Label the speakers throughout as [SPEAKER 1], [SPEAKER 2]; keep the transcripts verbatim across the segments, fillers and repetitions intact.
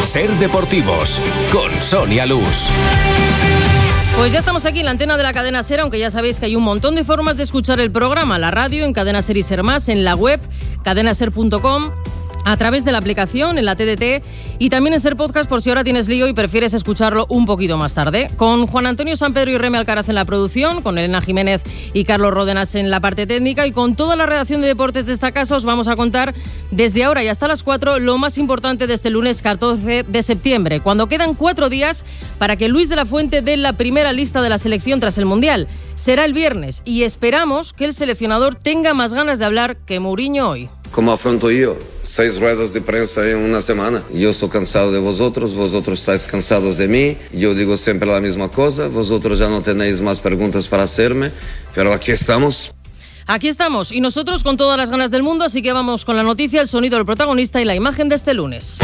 [SPEAKER 1] Ser Deportivos, con Sonia Luz.
[SPEAKER 2] Pues ya estamos aquí en la antena de la cadena SER, aunque ya sabéis que hay un montón de formas de escuchar el programa, la radio, en Cadena SER y SER Más, en la web, cadena ser punto com, a través de la aplicación, en la T D T y también en SER Podcast por si ahora tienes lío y prefieres escucharlo un poquito más tarde. Con Juan Antonio Sampedro y Reme Alcaraz en la producción, con Elena Jiménez y Carlos Ródenas en la parte técnica y con toda la redacción de deportes de esta casa os vamos a contar desde ahora y hasta las cuatro lo más importante de este lunes catorce de septiembre, cuando quedan cuatro días para que Luis de la Fuente dé la primera lista de la selección tras el Mundial. Será el viernes y esperamos que el seleccionador tenga más ganas de hablar que Mourinho hoy.
[SPEAKER 3] Como afronto yo, seis ruedas de prensa en una semana. Yo estoy cansado de vosotros, vosotros estáis cansados de mí. Yo digo siempre la misma cosa, vosotros ya no tenéis más preguntas para hacerme, pero aquí estamos.
[SPEAKER 2] Aquí estamos, y nosotros con todas las ganas del mundo, así que vamos con la noticia, el sonido del protagonista y la imagen de este lunes.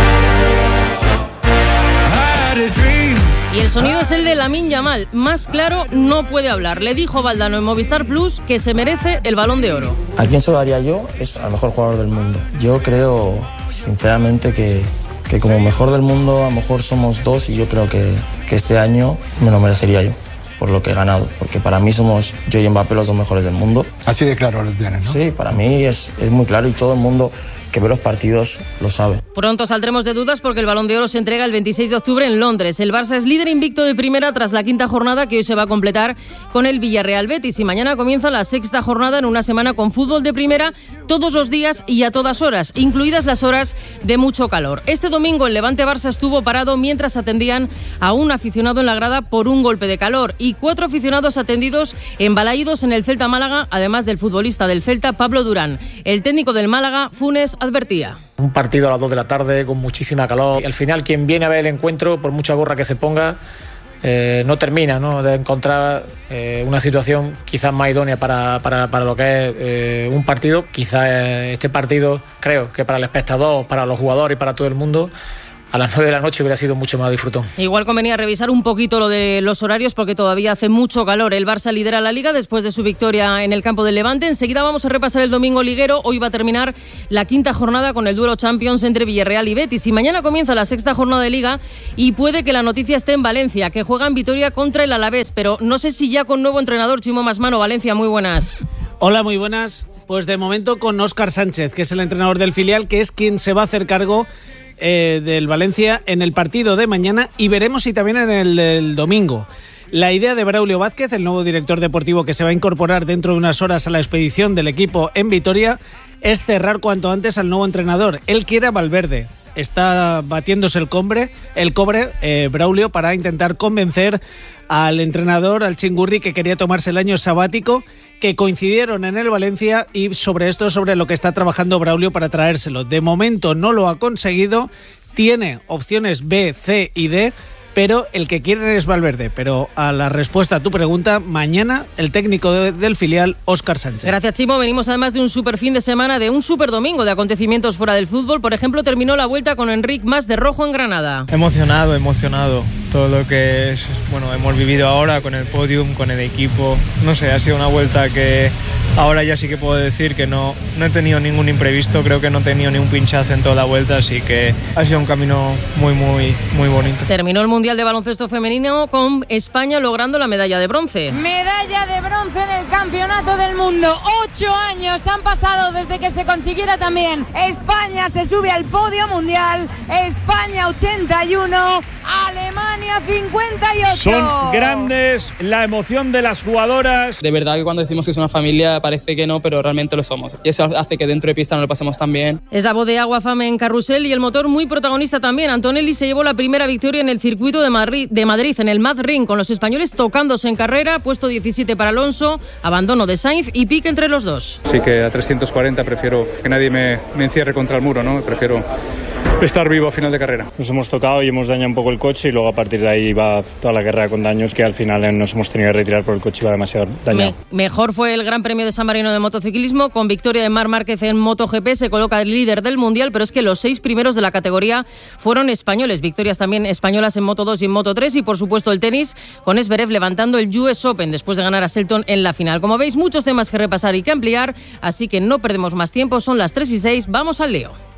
[SPEAKER 2] Y el sonido es el de Lamine Yamal. Más claro no puede hablar. Le dijo Valdano en Movistar Plus que se merece el Balón de Oro.
[SPEAKER 4] ¿A quién se lo daría yo? Es al mejor jugador del mundo. Yo creo, sinceramente, que, que como mejor del mundo a lo mejor somos dos y yo creo que, que este año me lo merecería yo por lo que he ganado. Porque para mí somos yo y Mbappé los dos mejores del mundo.
[SPEAKER 5] Así de claro lo tienes, ¿no?
[SPEAKER 4] Sí, para mí es, es muy claro y todo el mundo que ve los partidos lo sabe.
[SPEAKER 2] Pronto saldremos de dudas porque el Balón de Oro se entrega el veintiséis de octubre en Londres. El Barça es líder invicto de primera tras la quinta jornada que hoy se va a completar con el Villarreal Betis y mañana comienza la sexta jornada en una semana con fútbol de primera todos los días y a todas horas, incluidas las horas de mucho calor. Este domingo el Levante Barça estuvo parado mientras atendían a un aficionado en la grada por un golpe de calor y cuatro aficionados atendidos embalaídos en el Celta Málaga, además del futbolista del Celta Pablo Durán. El técnico del Málaga, Funes, advertía.
[SPEAKER 6] Un partido a las dos de la tarde con muchísima calor. Y al final quien viene a ver el encuentro, por mucha gorra que se ponga, eh, no termina, ¿no?, de encontrar eh, una situación quizás más idónea para, para, para lo que es eh, un partido. Quizás este partido, creo que para el espectador, para los jugadores y para todo el mundo, a las nueve de la noche hubiera sido mucho más disfrutón.
[SPEAKER 2] Igual convenía revisar un poquito lo de los horarios porque todavía hace mucho calor. El Barça lidera la Liga después de su victoria en el campo del Levante. Enseguida vamos a repasar el domingo liguero. Hoy va a terminar la quinta jornada con el duelo Champions entre Villarreal y Betis. Y mañana comienza la sexta jornada de Liga y puede que la noticia esté en Valencia, que juega en Vitoria contra el Alavés. Pero no sé si ya con nuevo entrenador. Chimo Masmano, Valencia, muy buenas.
[SPEAKER 7] Hola, muy buenas. Pues de momento con Óscar Sánchez, que es el entrenador del filial, que es quien se va a hacer cargo Eh, del Valencia en el partido de mañana y veremos si también en el del domingo. La idea de Braulio Vázquez, el nuevo director deportivo que se va a incorporar dentro de unas horas a la expedición del equipo en Vitoria, es cerrar cuanto antes al nuevo entrenador. Él quiere a Valverde. Está batiéndose el cobre, el cobre eh, Braulio, para intentar convencer al entrenador, al Chingurri, que quería tomarse el año sabático, que coincidieron en el Valencia, y sobre esto, sobre lo que está trabajando Braulio para traérselo. De momento no lo ha conseguido, tiene opciones B, C y D, pero el que quiere es Valverde. Pero a la respuesta a tu pregunta, mañana el técnico de, del filial, Óscar Sánchez.
[SPEAKER 2] Gracias, Chimo. Venimos además de un super fin de semana, de un super domingo de acontecimientos fuera del fútbol. Por ejemplo, terminó la vuelta con Enric Mas de rojo en Granada.
[SPEAKER 8] Emocionado, emocionado. Todo lo que es, bueno, hemos vivido ahora con el podium, con el equipo. No sé, ha sido una vuelta que ahora ya sí que puedo decir que no, no he tenido ningún imprevisto. Creo que no he tenido ni un pinchazo en toda la vuelta, así que ha sido un camino muy, muy, muy bonito.
[SPEAKER 2] Terminó el Mundial de Baloncesto Femenino con España logrando la medalla de bronce.
[SPEAKER 9] Medalla de bronce en el Campeonato del Mundo. Ocho años han pasado desde que se consiguiera también. España se sube al podio mundial. España ochenta y uno, Alemania cincuenta y ocho.
[SPEAKER 10] Son grandes, la emoción de las jugadoras.
[SPEAKER 11] De verdad que cuando decimos que es una familia parece que no, pero realmente lo somos. Y eso hace que dentro de pista nos lo pasemos tan bien.
[SPEAKER 2] Es la voz de Agua Fame en carrusel y el motor muy protagonista también. Antonelli se llevó la primera victoria en el circuito de Madrid, de Madrid en el Mad Ring, con los españoles tocándose en carrera. Puesto diecisiete para Alonso, abandono de Sainz y pique entre los dos.
[SPEAKER 10] Sí que a trescientos cuarenta prefiero que nadie me, me encierre contra el muro, ¿no? Prefiero estar vivo a final de carrera. Nos hemos tocado y hemos dañado un poco el coche y luego a partir de ahí va toda la guerra con daños que al final nos hemos tenido que retirar por el coche, iba demasiado dañado.
[SPEAKER 2] Me, mejor fue el Gran Premio de San Marino de motociclismo con victoria de Marc Márquez en MotoGP, se coloca el líder del Mundial, pero es que los seis primeros de la categoría fueron españoles, victorias también españolas en Moto dos y en Moto tres y por supuesto el tenis con Zverev levantando el U S Open después de ganar a Selton en la final. Como veis, muchos temas que repasar y que ampliar, así que no perdemos más tiempo, son las tres y seis, vamos al lío.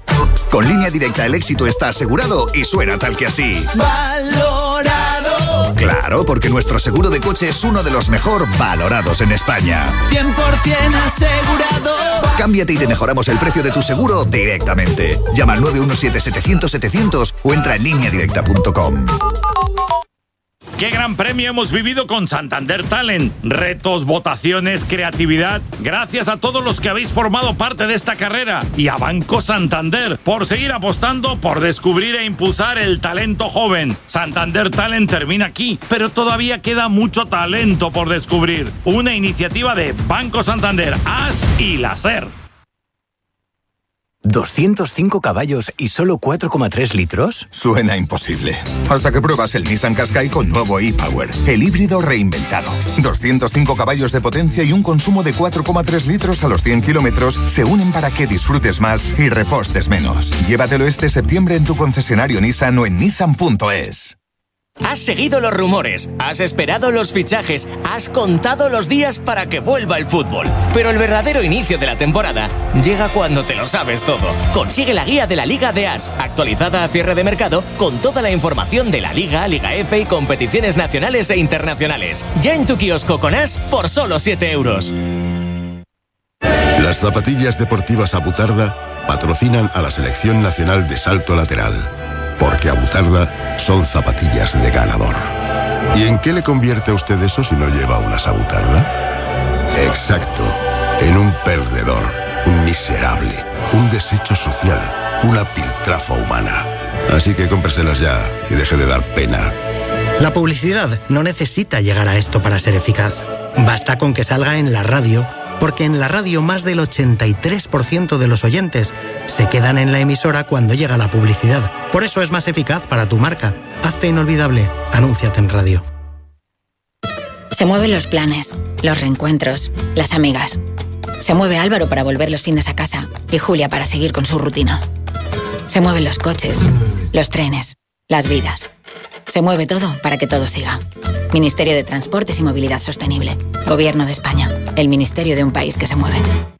[SPEAKER 5] Con Línea Directa el éxito está asegurado y suena tal que así. ¡Valorado! Claro, porque nuestro seguro de coche es uno de los mejor valorados en España.
[SPEAKER 12] cien por ciento asegurado.
[SPEAKER 5] Cámbiate y te mejoramos el precio de tu seguro directamente. Llama al nueve uno siete setecientos setecientos o entra en línea directa punto com.
[SPEAKER 13] ¡Qué gran premio hemos vivido con Santander Talent! Retos, votaciones, creatividad. Gracias a todos los que habéis formado parte de esta carrera y a Banco Santander por seguir apostando por descubrir e impulsar el talento joven. Santander Talent termina aquí, pero todavía queda mucho talento por descubrir. Una iniciativa de Banco Santander, A S y la SER.
[SPEAKER 14] ¿doscientos cinco caballos y solo cuatro coma tres litros?
[SPEAKER 15] Suena imposible. Hasta que pruebas el Nissan Qashqai con nuevo e-Power, el híbrido reinventado. doscientos cinco caballos de potencia y un consumo de cuatro coma tres litros a los cien kilómetros se unen para que disfrutes más y repostes menos. Llévatelo este septiembre en tu concesionario Nissan o en nissan punto es.
[SPEAKER 16] Has seguido los rumores, has esperado los fichajes, has contado los días para que vuelva el fútbol. Pero el verdadero inicio de la temporada llega cuando te lo sabes todo. Consigue la guía de la Liga de A S, actualizada a cierre de mercado, con toda la información de la Liga, Liga F y competiciones nacionales e internacionales. Ya en tu kiosco con A S por solo siete euros.
[SPEAKER 17] Las zapatillas deportivas Abutarda patrocinan a la Selección Nacional de Salto Lateral. Porque Abutarda son zapatillas de ganador. ¿Y en qué le convierte a usted eso si no lleva unas Abutarda? Exacto, en un perdedor, un miserable, un desecho social, una piltrafa humana. Así que cómpreselas ya y deje de dar pena.
[SPEAKER 18] La publicidad no necesita llegar a esto para ser eficaz. Basta con que salga en la radio, porque en la radio más del ochenta y tres por ciento de los oyentes se quedan en la emisora cuando llega la publicidad. Por eso es más eficaz para tu marca. Hazte inolvidable. Anúnciate en radio.
[SPEAKER 19] Se mueven los planes, los reencuentros, las amigas. Se mueve Álvaro para volver los fines a casa y Julia para seguir con su rutina. Se mueven los coches, los trenes, las vidas. Se mueve todo para que todo siga. Ministerio de Transportes y Movilidad Sostenible. Gobierno de España. El ministerio de un país que se mueve.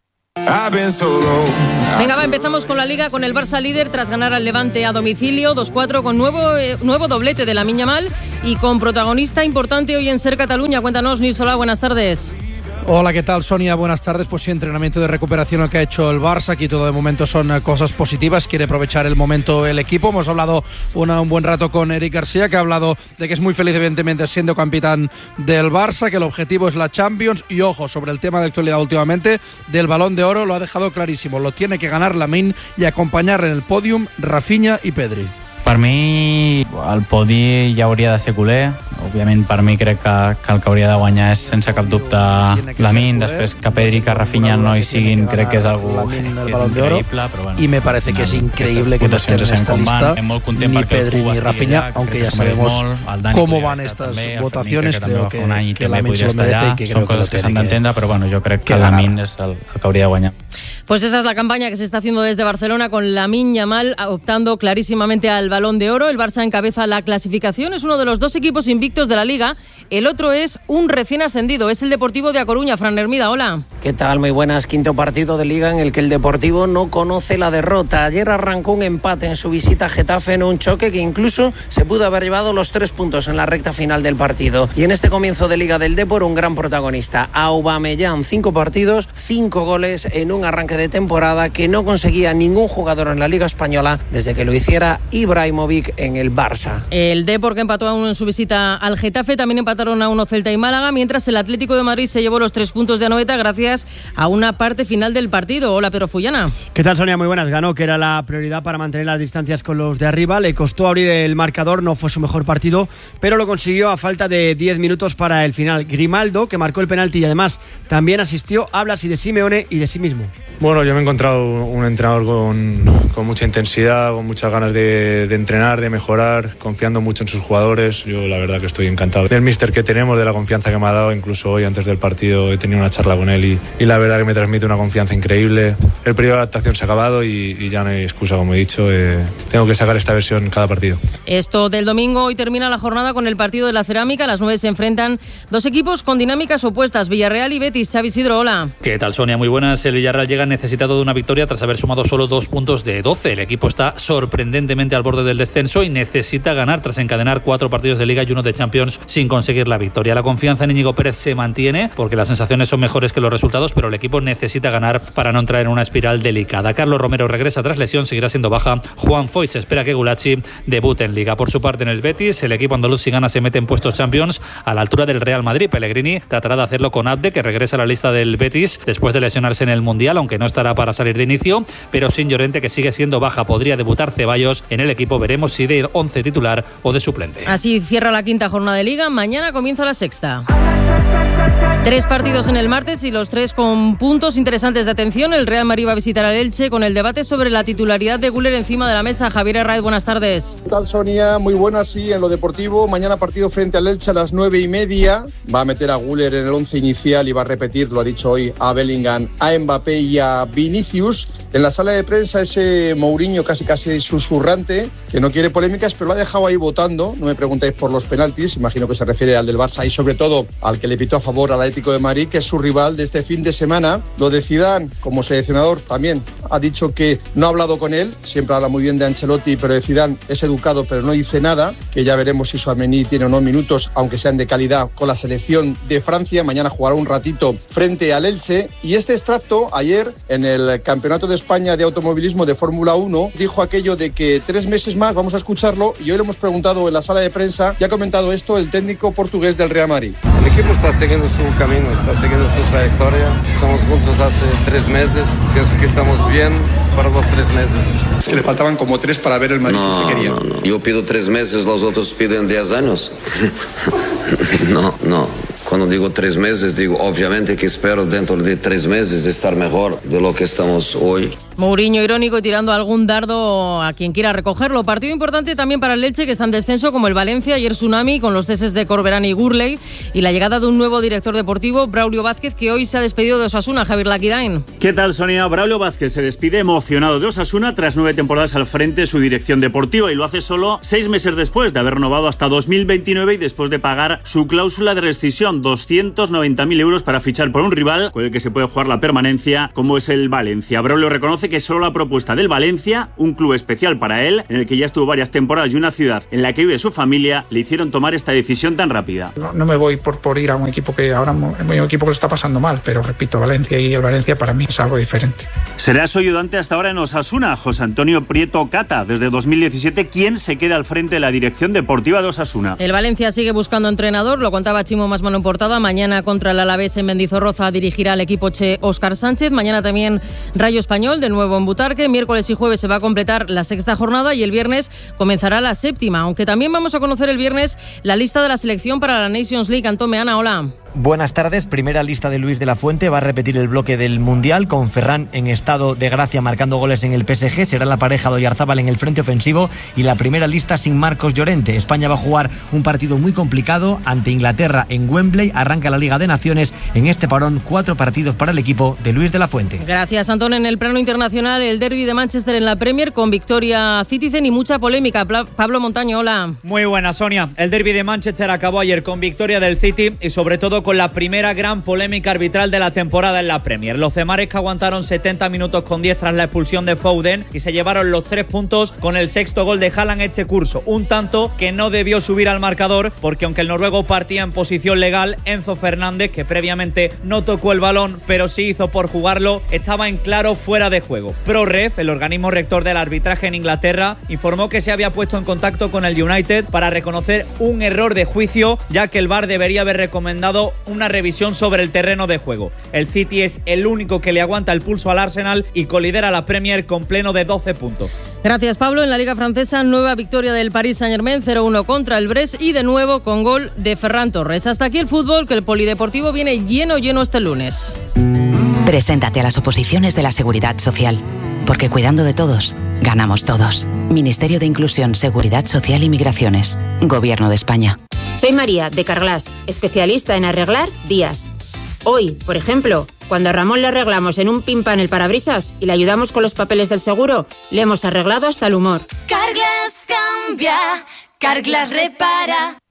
[SPEAKER 2] Venga, va, empezamos con la Liga, con el Barça líder tras ganar al Levante a domicilio dos cuatro con nuevo, eh, nuevo doblete de Lamine Yamal y con protagonista importante hoy en SER Cataluña. Cuéntanos, Nils Solà, buenas tardes.
[SPEAKER 20] Hola, ¿qué tal, Sonia? Buenas tardes. Pues sí, entrenamiento de recuperación el que ha hecho el Barça. Aquí todo de momento son cosas positivas. Quiere aprovechar el momento el equipo. Hemos hablado una, un buen rato con Eric García, que ha hablado de que es muy feliz, evidentemente, siendo capitán del Barça, que el objetivo es la Champions. Y ojo, sobre el tema de actualidad últimamente, del Balón de Oro, lo ha dejado clarísimo. Lo tiene que ganar Lamine y acompañar en el podium Rafinha i Pedri.
[SPEAKER 21] Per mi, el podi ja hauria de ser culer. Òbviament, per mi crec que, que el que hauria de guanyar és sense cap dubte Lamine. Després que Pedri i que Rafinha no hi siguin, crec que és algo que és increïble. Però bueno,
[SPEAKER 20] y me parece que es increíble que no estén en esta lista ni Pedri ni Rafinha, aunque ya sabemos cómo van estas votaciones. Creo que, que Lamine se lo merece y que creo
[SPEAKER 21] que lo tiene que entendre, però bueno, jo crec que Lamine és el, el que hauria de guanyar.
[SPEAKER 2] Pues esa es la campaña que se está haciendo desde Barcelona con Lamine Yamal optando clarísimamente al Balón de Oro. El Barça encabeza la clasificación, es uno de los dos equipos invictos de la Liga. El otro es un recién ascendido, es el Deportivo de A Coruña. Fran Hermida, hola.
[SPEAKER 22] ¿Qué tal? Muy buenas. Quinto partido de Liga en el que el Deportivo no conoce la derrota. Ayer arrancó un empate en su visita a Getafe en un choque que incluso se pudo haber llevado los tres puntos en la recta final del partido. Y en este comienzo de Liga del Depor, un gran protagonista, Aubameyang. Cinco partidos, cinco goles en un arranque de temporada que no conseguía ningún jugador en la Liga Española desde que lo hiciera Ibrahimovic en el Barça.
[SPEAKER 2] El Depor, que empató a uno en su visita al Getafe, también empataron a uno Celta y Málaga, mientras el Atlético de Madrid se llevó los tres puntos de Anoeta gracias a una parte final del partido. Hola, Pedro Fullana.
[SPEAKER 23] ¿Qué tal, Sonia? Muy buenas. Ganó, que era la prioridad para mantener las distancias con los de arriba. Le costó abrir el marcador, no fue su mejor partido, pero lo consiguió a falta de diez minutos para el final. Grimaldo, que marcó el penalti y además también asistió, habla así de Simeone y de sí mismo.
[SPEAKER 10] Bueno, yo me he encontrado un entrenador con, con mucha intensidad, con muchas ganas de, de entrenar, de mejorar, confiando mucho en sus jugadores. Yo la verdad que estoy encantado del míster que tenemos, de la confianza que me ha dado. Incluso hoy antes del partido he tenido una charla con él y, y la verdad que me transmite una confianza increíble. El periodo de adaptación se ha acabado y, y ya no hay excusa, como he dicho. Eh, tengo que sacar esta versión en cada partido.
[SPEAKER 2] Esto del domingo, hoy termina la jornada con el partido de la Cerámica. A las nueve se enfrentan dos equipos con dinámicas opuestas, Villarreal y Betis. Xavi Isidro, hola.
[SPEAKER 24] ¿Qué tal, Sonia? Muy buenas. El Villarreal llega
[SPEAKER 1] necesitado de una victoria tras haber sumado solo dos puntos de doce. El equipo está sorprendentemente al borde del descenso y necesita ganar tras encadenar cuatro partidos de Liga y uno de Champions sin conseguir la victoria. La confianza en Íñigo Pérez se mantiene porque las sensaciones son mejores que los resultados, pero el equipo necesita ganar para no entrar en una espiral delicada. Carlos Romero regresa tras lesión, seguirá siendo baja Juan Foyt. Se espera que Gulacsi debute en Liga. Por su parte, en el Betis, el equipo andaluz, si gana, se mete en puestos Champions a la altura del Real Madrid. Pellegrini tratará de hacerlo con Abde, que regresa a la lista del Betis después de lesionarse en el Mundial, aunque no estará para salir de inicio, pero sin Llorente, que sigue siendo baja. Podría debutar Ceballos en el equipo, veremos si de once titular o de suplente.
[SPEAKER 2] Así cierra la quinta jornada de Liga, mañana comienza la sexta. Tres partidos en el martes y los tres con puntos interesantes de atención. El Real Madrid va a visitar al Elche con el debate sobre la titularidad de Güler encima de la mesa. Javier Herraiz, buenas tardes.
[SPEAKER 3] ¿Qué tal, Sonia? Muy buenas, sí, en lo deportivo. Mañana partido frente al Elche a las nueve y media. Va a meter a Güler en el once inicial y va a repetir, lo ha dicho hoy, a Bellingham, a Mbappé y a Vinicius. En la sala de prensa ese Mourinho casi casi susurrante, que no quiere polémicas, pero lo ha dejado ahí votando. No me preguntéis por los penaltis, imagino que se refiere al del Barça y sobre todo al que le pitó a favor al Atlético de Madrid, que es su rival de este fin de semana. Lo de Zidane, como seleccionador, también ha dicho que no ha hablado con él, siempre habla muy bien de Ancelotti, pero de Zidane es educado, pero no dice nada, que ya veremos si Tchouaméni tiene o no minutos, aunque sean de calidad, con la selección de Francia. Mañana jugará un ratito frente al Elche. Y este extracto, ayer, en el Campeonato de España de Automovilismo de Fórmula uno, dijo aquello de que tres meses más, vamos a escucharlo, y hoy lo hemos preguntado en la sala de prensa, y ha comentado esto el técnico portugués del Real Madrid.
[SPEAKER 4] El equipo está siguiendo su camino, está siguiendo su trayectoria. Estamos juntos hace tres meses. Pienso que estamos bien para los tres meses.
[SPEAKER 3] Es que le faltaban como tres para ver el Madrid
[SPEAKER 24] no,
[SPEAKER 3] que se quería.
[SPEAKER 24] No, no. Yo pido tres meses, los otros piden diez años. no, no. Cuando digo tres meses, digo obviamente que espero dentro de tres meses estar mejor de lo que estamos hoy.
[SPEAKER 2] Mourinho irónico y tirando algún dardo a quien quiera recogerlo. Partido importante también para el Elche, que está en descenso, como el Valencia. Ayer tsunami con los ceses de Corberán y Gurley y la llegada de un nuevo director deportivo, Braulio Vázquez, que hoy se ha despedido de Osasuna. Javier Laquidain.
[SPEAKER 25] ¿Qué tal, Sonia? Braulio Vázquez se despide emocionado de Osasuna tras nueve temporadas al frente de su dirección deportiva, y lo hace solo seis meses después de haber renovado hasta dos mil veintinueve y después de pagar su cláusula de rescisión, doscientos noventa mil euros para fichar por un rival con el que se puede jugar la permanencia, como es el Valencia. Braulio reconoce que es solo la propuesta del Valencia, un club especial para él, en el que ya estuvo varias temporadas y una ciudad en la que vive su familia, le hicieron tomar esta decisión tan rápida.
[SPEAKER 26] No, no me voy por, por ir a un equipo que ahora un equipo que lo está pasando mal, pero repito, Valencia y el Valencia para mí es algo diferente.
[SPEAKER 25] Será su ayudante hasta ahora en Osasuna, José Antonio Prieto Cata, desde dos mil diecisiete, quien se queda al frente de la dirección deportiva de Osasuna.
[SPEAKER 2] El Valencia sigue buscando entrenador, lo contaba Chimo Masmano en portada. Mañana contra el Alavés en Mendizorroza dirigirá al equipo che Óscar Sánchez. Mañana también Rayo Español, de nuevo en Butarque. Miércoles y jueves se va a completar la sexta jornada y el viernes comenzará la séptima, aunque también vamos a conocer el viernes la lista de la selección para la Nations League. Antón Meana, hola.
[SPEAKER 27] Buenas tardes. Primera lista de Luis de la Fuente. Va a repetir el bloque del Mundial con Ferran en estado de gracia marcando goles en el P S G. Será la pareja de Oyarzábal en el frente ofensivo y la primera lista sin Marcos Llorente. España va a jugar un partido muy complicado ante Inglaterra en Wembley. Arranca la Liga de Naciones. En este parón, cuatro partidos para el equipo de Luis de la Fuente.
[SPEAKER 2] Gracias, Antón. En el plano internacional, el derbi de Manchester en la Premier con victoria Citizen y mucha polémica. Pablo Montaño, hola.
[SPEAKER 28] Muy buena, Sonia. El derbi de Manchester acabó ayer con victoria del City y sobre todo con la primera gran polémica arbitral de la temporada en la Premier. Los cemares que aguantaron setenta minutos con diez tras la expulsión de Foden y se llevaron los tres puntos con el sexto gol de Haaland este curso. Un tanto que no debió subir al marcador porque aunque el noruego partía en posición legal, Enzo Fernández, que previamente no tocó el balón pero sí hizo por jugarlo, estaba en claro fuera de juego. ProRef, el organismo rector del arbitraje en Inglaterra, informó que se había puesto en contacto con el United para reconocer un error de juicio, ya que el V A R debería haber recomendado una revisión sobre el terreno de juego. El City es el único que le aguanta el pulso al Arsenal y colidera la Premier con pleno de doce puntos.
[SPEAKER 2] Gracias, Pablo. En la Liga Francesa, nueva victoria del Paris Saint-Germain, cero uno contra el Brest y de nuevo con gol de Ferran Torres. Hasta aquí el fútbol, que el polideportivo viene lleno, lleno este lunes.
[SPEAKER 29] Preséntate a las oposiciones de la Seguridad Social, porque cuidando de todos, ganamos todos. Ministerio de Inclusión, Seguridad Social y Migraciones. Gobierno de España.
[SPEAKER 30] Soy María, de Carglass, especialista en arreglar días. Hoy, por ejemplo, cuando a Ramón le arreglamos en un pimpan el parabrisas y le ayudamos con los papeles del seguro, le hemos arreglado hasta el humor.
[SPEAKER 31] Carglass cambia, Carglass repara.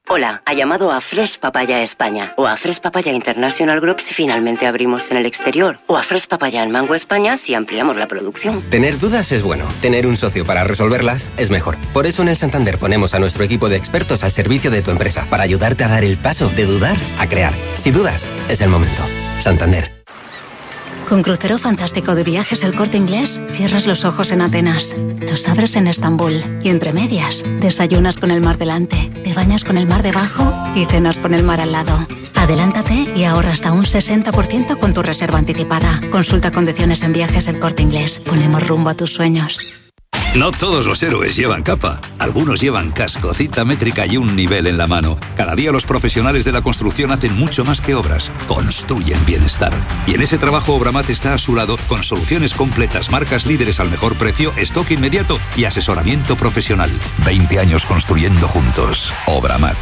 [SPEAKER 5] Hola, ha llamado a Fresh Papaya España o a Fresh Papaya International Group si finalmente abrimos en el exterior o a Fresh Papaya en Mango España si ampliamos la producción.
[SPEAKER 6] Tener dudas es bueno, tener un socio para resolverlas es mejor. Por eso en el Santander ponemos a nuestro equipo de expertos al servicio de tu empresa para ayudarte a dar el paso de dudar a crear. Si dudas, es el momento. Santander.
[SPEAKER 7] Con Crucero Fantástico de Viajes El Corte Inglés, cierras los ojos en Atenas, los abres en Estambul y entre medias, desayunas con el mar delante, te bañas con el mar debajo y cenas con el mar al lado. Adelántate y ahorra hasta un sesenta por ciento con tu reserva anticipada. Consulta condiciones en Viajes El Corte Inglés. Ponemos rumbo a tus sueños.
[SPEAKER 8] No todos los héroes llevan capa. Algunos llevan casco, cita métrica y un nivel en la mano. Cada día los profesionales de la construcción hacen mucho más que obras. Construyen bienestar. Y en ese trabajo Obramat está a su lado con soluciones completas, marcas líderes al mejor precio, stock inmediato y asesoramiento profesional. veinte años construyendo juntos. Obramat.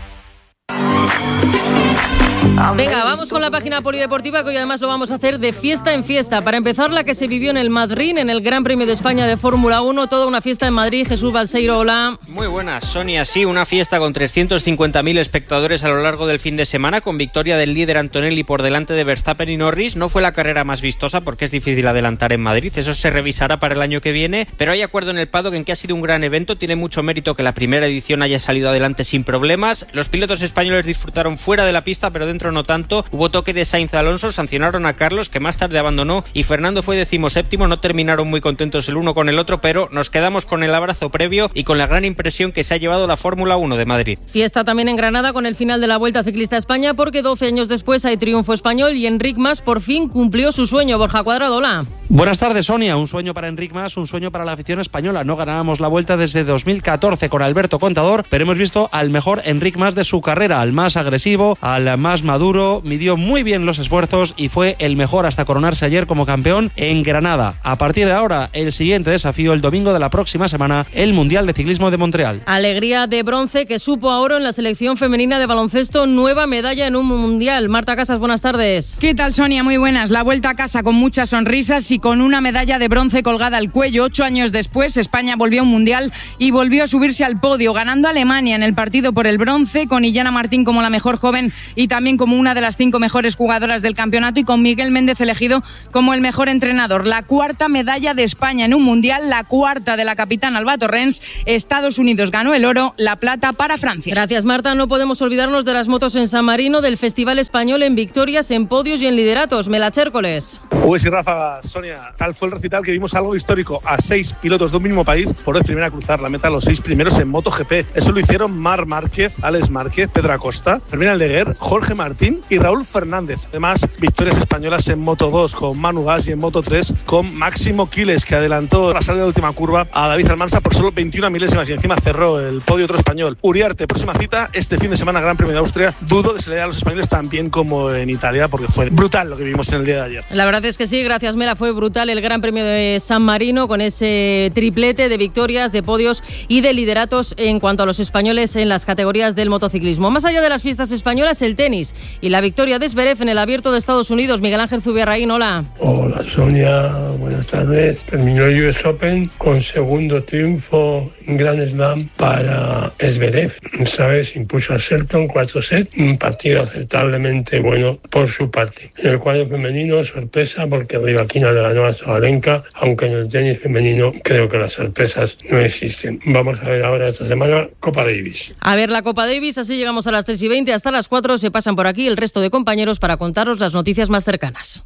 [SPEAKER 2] Venga, vamos con la página polideportiva, que hoy además lo vamos a hacer de fiesta en fiesta. Para empezar, la que se vivió en el Madrid, en el Gran Premio de España de Fórmula uno, toda una fiesta en Madrid. Jesús Balseiro, hola.
[SPEAKER 9] Muy buenas, Sonia. Sí, una fiesta con trescientos cincuenta mil espectadores a lo largo del fin de semana, con victoria del líder Antonelli por delante de Verstappen y Norris. No fue la carrera más vistosa porque es difícil adelantar en Madrid, eso se revisará para el año que viene, pero hay acuerdo en el paddock en que ha sido un gran evento. Tiene mucho mérito que la primera edición haya salido adelante sin problemas. Los pilotos españoles disfrutaron fuera de la pista, pero dentro no tanto. Hubo toque de Sainz Alonso, sancionaron a Carlos, que más tarde abandonó, y Fernando fue decimoséptimo. No terminaron muy contentos el uno con el otro, pero nos quedamos con el abrazo previo y con la gran impresión que se ha llevado la Fórmula uno de Madrid.
[SPEAKER 2] Fiesta también en Granada con el final de la Vuelta Ciclista a España, porque doce años después hay triunfo español y Enric Mas por fin cumplió su sueño. Borja Cuadrado, hola.
[SPEAKER 11] Buenas tardes, Sonia. Un sueño para Enric Mas, un sueño para la afición española. No ganábamos la Vuelta desde dos mil catorce con Alberto Contador, pero hemos visto al mejor Enric Mas de su carrera, al más agresivo, al más maduro. Midió muy bien los esfuerzos y fue el mejor hasta coronarse ayer como campeón en Granada. A partir de ahora, el siguiente desafío, el domingo de la próxima semana, el Mundial de Ciclismo de Montreal.
[SPEAKER 2] Alegría de bronce que supo a oro en la selección femenina de baloncesto, nueva medalla en un Mundial. Marta Casas, buenas tardes.
[SPEAKER 12] ¿Qué tal, Sonia? Muy buenas. La vuelta a casa con muchas sonrisas y con una medalla de bronce colgada al cuello. Ocho años después, España volvió a un Mundial y volvió a subirse al podio, ganando a Alemania en el partido por el bronce, con Illana Martín como la mejor joven y también como una de las cinco mejores jugadoras del campeonato, y con Miguel Méndez elegido como el mejor entrenador. La cuarta medalla de España en un Mundial, la cuarta de la capitana Alba Torrens. Estados Unidos ganó el oro, la plata para Francia.
[SPEAKER 2] Gracias, Marta. No podemos olvidarnos de las motos en San Marino, del Festival Español en victorias, en podios y en lideratos. Mela Chércoles.
[SPEAKER 13] Uy, sí, Rafa, Sonia, tal fue el recital que vimos algo histórico. A seis pilotos de un mismo país por vez primera a cruzar la meta, los seis primeros en MotoGP. Eso lo hicieron Marc Márquez, Alex Márquez, Pedro Acosta, Fermín Aldeguer, Jorge Martín y Raúl Fernández. Además, victorias españolas en Moto dos con Manu Gas y en Moto tres con Máximo Quiles, que adelantó la salida de última curva a David Almansa por solo veintiuna milésimas y encima cerró el podio otro español. Uriarte, próxima cita este fin de semana, Gran Premio de Austria. Dudo de se le dé a los españoles tan bien como en Italia, porque fue brutal lo que vimos en el día de ayer.
[SPEAKER 2] La verdad es que sí, gracias Mela, fue brutal el Gran Premio de San Marino, con ese triplete de victorias, de podios y de lideratos en cuanto a los españoles en las categorías del motociclismo. Más allá de las fiestas españolas, el tenis y la victoria de Zverev en el Abierto de Estados Unidos. Miguel Ángel Zubiarraín, hola.
[SPEAKER 14] Hola, Sonia, buenas tardes. Terminó el U S Open con segundo triunfo en Grand Slam para Zverev. Esta vez impuso a Shelton cuatro sets, un partido aceptablemente bueno por su parte. En el cuadro femenino, sorpresa, porque Rybakina le ganó a Sabalenka, aunque en el tenis femenino creo que las sorpresas no existen. Vamos a ver ahora esta semana Copa Davis.
[SPEAKER 2] A ver la Copa Davis, así llegamos a las tres y veinte, hasta las cuatro se pasan por aquí el resto de compañeros para contaros las noticias más cercanas.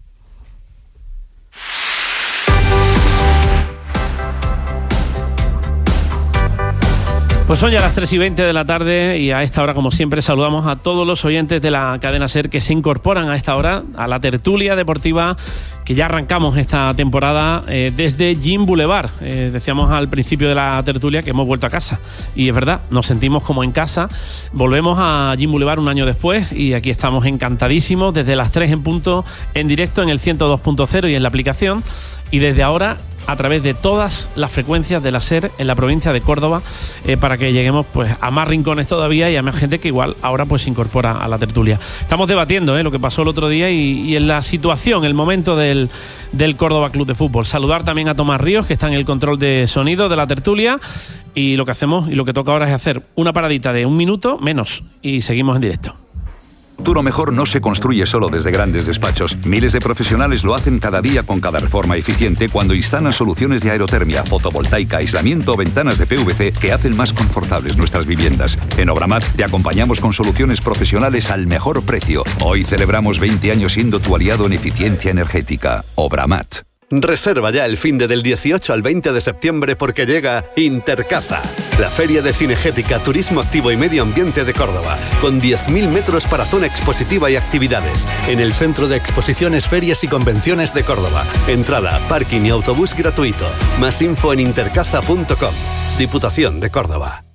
[SPEAKER 15] Pues son ya las tres y veinte de la tarde y a esta hora, como siempre, saludamos a todos los oyentes de la cadena SER que se incorporan a esta hora a la tertulia deportiva que ya arrancamos esta temporada eh, desde Gym Boulevard. Eh, decíamos al principio de la tertulia que hemos vuelto a casa y es verdad, nos sentimos como en casa. Volvemos a Gym Boulevard un año después y aquí estamos encantadísimos desde las tres en punto, en directo en el ciento dos punto cero y en la aplicación. Y desde ahora a través de todas las frecuencias de la SER en la provincia de Córdoba, eh, para que lleguemos pues a más rincones todavía y a más gente que igual ahora pues se incorpora a la tertulia. Estamos debatiendo eh, lo que pasó el otro día y, y en la situación, el momento del, del Córdoba Club de Fútbol. Saludar también a Tomás Ríos, que está en el control de sonido de la tertulia, y lo que hacemos y lo que toca ahora es hacer una paradita de un minuto menos y seguimos en directo.
[SPEAKER 8] Futuro mejor no se construye solo desde grandes despachos. Miles de profesionales lo hacen cada día con cada reforma eficiente cuando instalan soluciones de aerotermia, fotovoltaica, aislamiento o ventanas de P V C que hacen más confortables nuestras viviendas. En Obramat te acompañamos con soluciones profesionales al mejor precio. Hoy celebramos veinte años siendo tu aliado en eficiencia energética. Obramat.
[SPEAKER 1] Reserva ya el finde del dieciocho al veinte de septiembre porque llega Intercaza, la feria de cinegética, turismo activo y medio ambiente de Córdoba, con diez mil metros para zona expositiva y actividades, en el Centro de Exposiciones, Ferias y Convenciones de Córdoba. Entrada, parking y autobús gratuito. Más info en intercaza punto com. Diputación de Córdoba.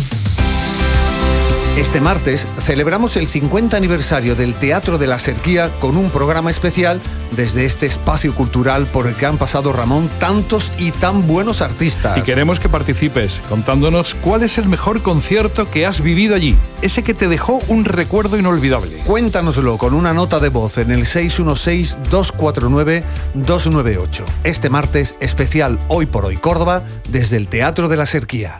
[SPEAKER 10] Este martes celebramos el cincuenta aniversario del Teatro de la Serquía con un programa especial desde este espacio cultural por el que han pasado, Ramón, tantos y tan buenos artistas.
[SPEAKER 16] Y queremos que participes contándonos cuál es el mejor concierto que has vivido allí, ese que te dejó un recuerdo inolvidable.
[SPEAKER 10] Cuéntanoslo con una nota de voz en el seis uno seis, dos cuatro nueve, dos nueve ocho. Este martes especial Hoy por Hoy Córdoba desde el Teatro de la Serquía.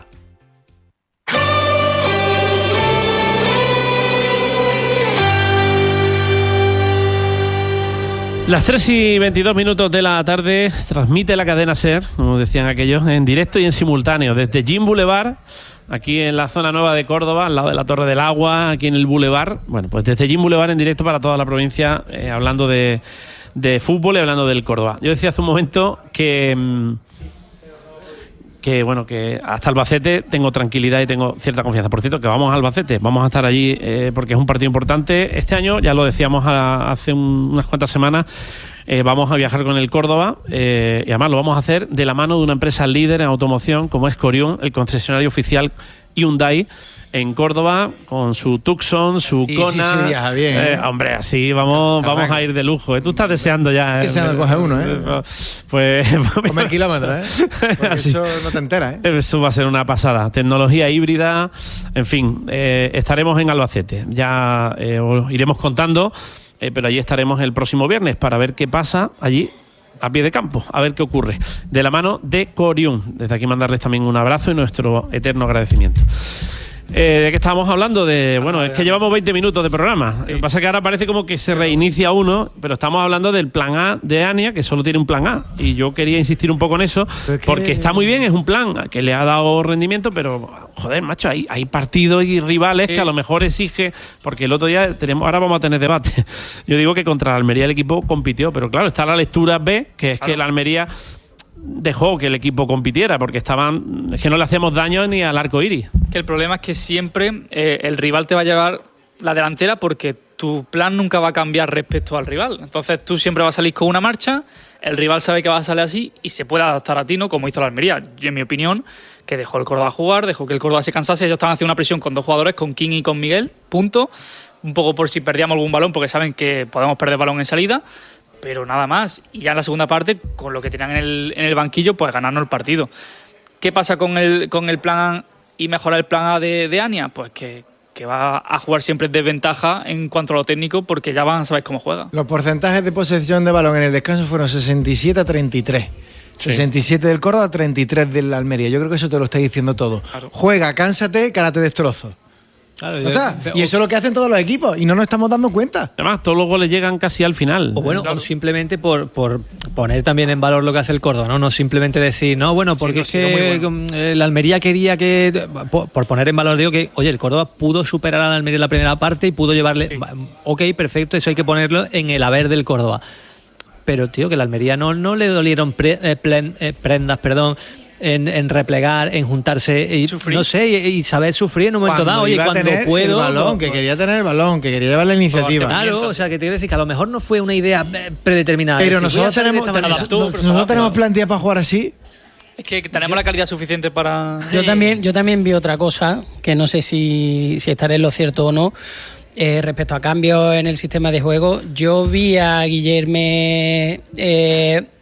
[SPEAKER 15] Las tres y veintidós minutos de la tarde transmite la cadena SER, como decían aquellos, en directo y en simultáneo, desde Gym Boulevard, aquí en la zona nueva de Córdoba, al lado de la Torre del Agua, aquí en el Boulevard. Bueno, pues desde Gym Boulevard en directo para toda la provincia, eh, hablando de, de fútbol y hablando del Córdoba. Yo decía hace un momento que... Mmm, que bueno, que hasta Albacete tengo tranquilidad y tengo cierta confianza. Por cierto, que vamos a Albacete, vamos a estar allí eh, porque es un partido importante. Este año, ya lo decíamos a, hace un, unas cuantas semanas, eh, vamos a viajar con el Córdoba eh, y además lo vamos a hacer de la mano de una empresa líder en automoción como es Corium, el concesionario oficial Hyundai en Córdoba, con su Tucson, su
[SPEAKER 17] sí,
[SPEAKER 15] Kona.
[SPEAKER 17] Sí, sí, viaja bien. ¿eh?
[SPEAKER 15] Eh, hombre, así vamos, vamos a ir de lujo. ¿eh? Tú estás deseando ya.
[SPEAKER 17] Que
[SPEAKER 15] ¿eh?
[SPEAKER 17] se me coge uno, ¿eh?
[SPEAKER 15] Pues.
[SPEAKER 17] Comer kilómetros, ¿eh? Porque
[SPEAKER 15] así,
[SPEAKER 17] eso no te enteras, ¿eh?
[SPEAKER 15] Eso va a ser una pasada. Tecnología híbrida, en fin, eh, estaremos en Albacete. Ya eh, os iremos contando, eh, pero allí estaremos el próximo viernes para ver qué pasa allí a pie de campo, a ver qué ocurre. De la mano de Corium. Desde aquí mandarles también un abrazo y nuestro eterno agradecimiento. Eh, ¿De qué estábamos hablando? De bueno, es que llevamos veinte minutos de programa. Lo que pasa es que ahora parece como que se reinicia uno, pero estamos hablando del plan A de Ania, que solo tiene un plan A. Y yo quería insistir un poco en eso, es que... porque está muy bien, es un plan que le ha dado rendimiento, pero joder, macho, hay, hay partidos y rivales sí. que a lo mejor exige, porque el otro día tenemos, ahora vamos a tener debate. Yo digo que contra la Almería el equipo compitió, pero claro, está la lectura B, que es claro. que la Almería dejó que el equipo compitiera porque estaban, es que no le hacemos daño ni al arco iris.
[SPEAKER 18] Que el problema es que siempre eh, el rival te va a llevar la delantera porque tu plan nunca va a cambiar respecto al rival. Entonces tú siempre vas a salir con una marcha, el rival sabe que va a salir así y se puede adaptar a ti, ¿no? Como hizo la Almería. Yo, en mi opinión, que dejó el Córdoba jugar, dejó que el Córdoba se cansase. Ellos estaban haciendo una presión con dos jugadores, con King y con Miguel, punto. Un poco por si perdíamos algún balón, porque saben que podemos perder balón en salida. Pero nada más. Y ya en la segunda parte, con lo que tenían en el, en el banquillo, pues ganarnos el partido. ¿Qué pasa con el, con el plan A y mejorar el plan A de, de Ania? Pues que, que va a jugar siempre en desventaja en cuanto a lo técnico, porque ya van a saber cómo juega.
[SPEAKER 17] Los porcentajes de posesión de balón en el descanso fueron sesenta y siete a treinta y tres. Sí. sesenta y siete del Córdoba, treinta y tres del Almería. Yo creo que eso te lo está diciendo todo. Claro. Juega, cánsate, que ahora te destrozo. Claro, yo, pero, y eso es lo que hacen todos los equipos y no nos estamos dando cuenta.
[SPEAKER 15] Además, todos los goles llegan casi al final.
[SPEAKER 19] O bueno,
[SPEAKER 15] claro.
[SPEAKER 19] o simplemente por, por poner también en valor lo que hace el Córdoba, ¿no? No simplemente decir, no, bueno, porque sí, no, es que bueno. la Almería quería que, por, por poner en valor, digo que, oye, el Córdoba pudo superar a la Almería en la primera parte y pudo llevarle, sí. ok, perfecto, eso hay que ponerlo en el haber del Córdoba. Pero, tío, que la Almería no, no le dolieron pre, eh, plen, eh, prendas, perdón, En, en replegar, en juntarse y no sé, y, y saber sufrir en un momento
[SPEAKER 17] cuando
[SPEAKER 19] dado. Oye, cuando puedo.
[SPEAKER 17] El balón,
[SPEAKER 19] no,
[SPEAKER 17] que quería tener el balón, que quería llevar la iniciativa.
[SPEAKER 19] Claro, o sea, que te quiero decir que a lo mejor no fue una idea predeterminada.
[SPEAKER 17] Pero
[SPEAKER 19] decir,
[SPEAKER 17] nosotros tenemos, tenemos, nosotros nosotros tenemos plantilla para jugar así.
[SPEAKER 18] Es que tenemos yo, la calidad suficiente para.
[SPEAKER 20] Yo también, yo también vi otra cosa, que no sé si, si estaré en lo cierto o no. Eh, respecto a cambios en el sistema de juego, yo vi a Guillermo eh,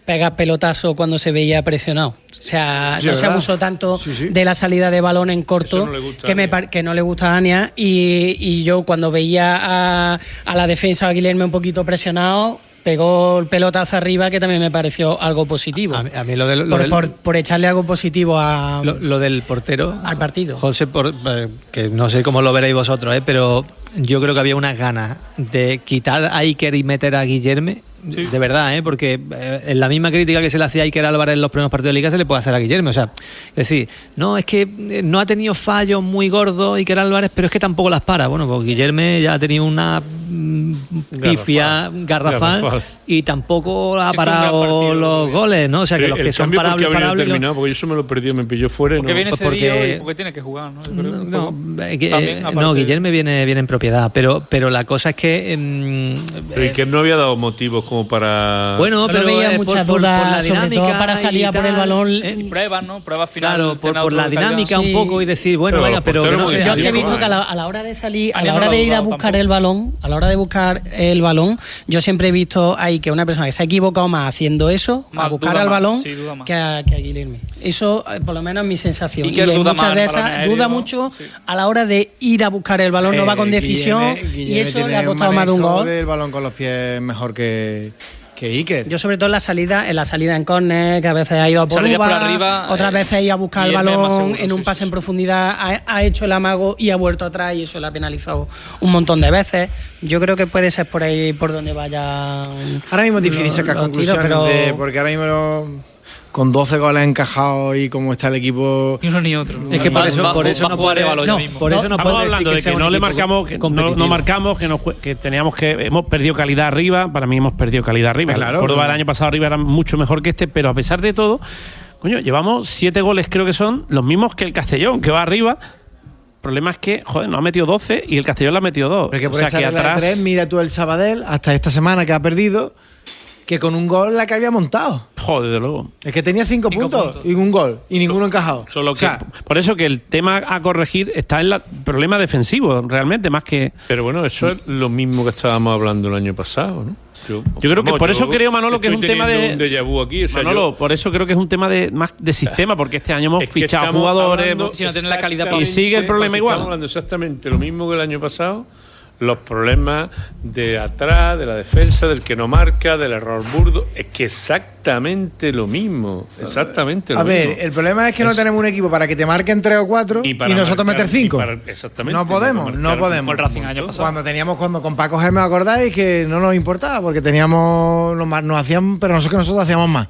[SPEAKER 20] pegar pelotazo cuando se veía presionado. O sea,
[SPEAKER 10] Sí,
[SPEAKER 20] no se
[SPEAKER 10] ¿verdad?
[SPEAKER 20] abusó tanto
[SPEAKER 10] Sí, sí.
[SPEAKER 20] de la salida de balón en corto,
[SPEAKER 10] Eso no le gusta
[SPEAKER 20] que,
[SPEAKER 10] a
[SPEAKER 20] me,
[SPEAKER 10] Ania.
[SPEAKER 20] par- que no le gusta a Ania. Y, y yo cuando veía a, a la defensa, a Guilherme un poquito presionado, pegó el pelotazo arriba, que también me pareció algo positivo.
[SPEAKER 19] A mí, a mí lo, de, lo
[SPEAKER 20] por,
[SPEAKER 19] del,
[SPEAKER 20] por, por echarle algo positivo a,
[SPEAKER 19] lo, lo del portero
[SPEAKER 20] al partido.
[SPEAKER 19] José, por, eh, que no sé cómo lo veréis vosotros, eh, pero yo creo que había unas ganas de quitar a Iker y meter a Guillerme. Sí. De verdad, ¿eh? Porque eh, en la misma crítica que se le hacía a Iker Álvarez en los primeros partidos de Liga se le puede hacer a Guillerme. O sea, es decir, no, es que eh, no ha tenido fallos muy gordos Iker Álvarez, pero es que tampoco las para. Bueno, pues Guillerme ya ha tenido una mm, pifia garrafal, garrafal y tampoco ha parado los goles, ¿no? O sea, que
[SPEAKER 3] el,
[SPEAKER 20] los que son parables, parables.
[SPEAKER 3] Lo... Porque yo eso me lo perdí, me pilló fuera.
[SPEAKER 18] Porque
[SPEAKER 3] no,
[SPEAKER 18] viene
[SPEAKER 3] pues
[SPEAKER 18] cedido
[SPEAKER 3] porque...
[SPEAKER 18] y porque tiene que jugar, ¿no?
[SPEAKER 19] No, no, eh, También, no Guillerme viene, viene en propiedad, pero, pero la cosa es que. Eh,
[SPEAKER 3] pero que no había dado motivos como para.
[SPEAKER 20] Bueno, pero veía eh, muchas por, dudas, por la sobre todo para salir a por el balón.
[SPEAKER 18] Eh, pruebas, ¿no? Pruebas finales.
[SPEAKER 19] Claro, por, por la dinámica un poco y decir, bueno,
[SPEAKER 3] pero
[SPEAKER 19] venga, pero.
[SPEAKER 20] pero
[SPEAKER 19] no
[SPEAKER 20] sé, yo que he visto que a la, a la hora de salir, a la hora de ir a buscar el balón, a la hora de buscar el balón, yo siempre he visto ahí que una persona que se ha equivocado más haciendo eso, a buscar al balón, que a, que a Guilherme. Eso, por lo menos, es mi sensación. Y, y muchas de esas duda mucho a la hora de ir a buscar el balón, no va con decisión y eso le ha costado más de un gol.
[SPEAKER 17] El balón con los pies mejor que. Que Iker.
[SPEAKER 20] Yo sobre todo en la salida, en la salida en córner, que a veces ha ido a por, uva, por arriba, otras eh, veces ha ido a buscar el balón seguro, en un sí, pase sí, en profundidad, ha, ha hecho el amago y ha vuelto atrás y eso le ha penalizado un montón de veces. Yo creo que puede ser por ahí por donde vaya.
[SPEAKER 17] Ahora mismo es difícil sacar conclusiones pero... de, porque ahora mismo no... con doce goles encajados y cómo está el equipo.
[SPEAKER 18] Ni uno ni otro.
[SPEAKER 19] Es que por eso,
[SPEAKER 18] va,
[SPEAKER 19] por eso
[SPEAKER 18] va
[SPEAKER 19] no puede.
[SPEAKER 18] No,
[SPEAKER 19] por eso no
[SPEAKER 15] Estamos hablando de que, que no le marcamos, que no, no marcamos, que, no, que teníamos que hemos perdido calidad arriba. Para mí hemos perdido calidad arriba.
[SPEAKER 17] Claro,
[SPEAKER 15] Córdoba
[SPEAKER 17] claro.
[SPEAKER 15] el año pasado arriba era mucho mejor que este, pero a pesar de todo, coño, llevamos siete goles, creo que son los mismos que el Castellón, que va arriba. El problema es que, joder, nos ha metido doce y el Castellón le ha metido dos.
[SPEAKER 17] Porque por
[SPEAKER 15] o sea
[SPEAKER 17] esa
[SPEAKER 15] que atrás.
[SPEAKER 17] tres, mira tú el Sabadell hasta esta semana que ha perdido. Que con un gol la que había montado.
[SPEAKER 15] Joder, de luego.
[SPEAKER 17] Es que tenía cinco, cinco puntos, puntos y un gol y ninguno so, encajado.
[SPEAKER 15] Solo que,
[SPEAKER 17] o sea,
[SPEAKER 15] por eso que el tema a corregir está en el problema defensivo, realmente, más que.
[SPEAKER 3] Pero bueno, eso es lo mismo que estábamos hablando el año pasado, ¿no?
[SPEAKER 15] Yo, yo creo que por eso creo, Manolo, que es un tema de.
[SPEAKER 3] Un déjà vu aquí, o sea,
[SPEAKER 15] Manolo,
[SPEAKER 3] yo,
[SPEAKER 15] por eso creo que es un tema de más de sistema, porque este año hemos
[SPEAKER 3] es que
[SPEAKER 15] fichado jugadores
[SPEAKER 18] si no tienen la calidad
[SPEAKER 15] y sigue el problema igual.
[SPEAKER 3] Estamos hablando exactamente lo mismo que el año pasado. Los problemas de atrás, de la defensa, del que no marca, del error burdo. Es que exactamente lo mismo. Exactamente lo
[SPEAKER 17] a
[SPEAKER 3] mismo.
[SPEAKER 17] A ver, el problema es que es... no tenemos un equipo para que te marquen tres o cuatro y, y nosotros marcar, meter cinco. Para,
[SPEAKER 3] exactamente.
[SPEAKER 17] No podemos, no podemos.
[SPEAKER 18] El Racing año pasado.
[SPEAKER 17] Cuando teníamos, cuando con Paco G, ¿me acordáis? Que no nos importaba porque teníamos, nos, nos hacían, pero nosotros que nosotros hacíamos más.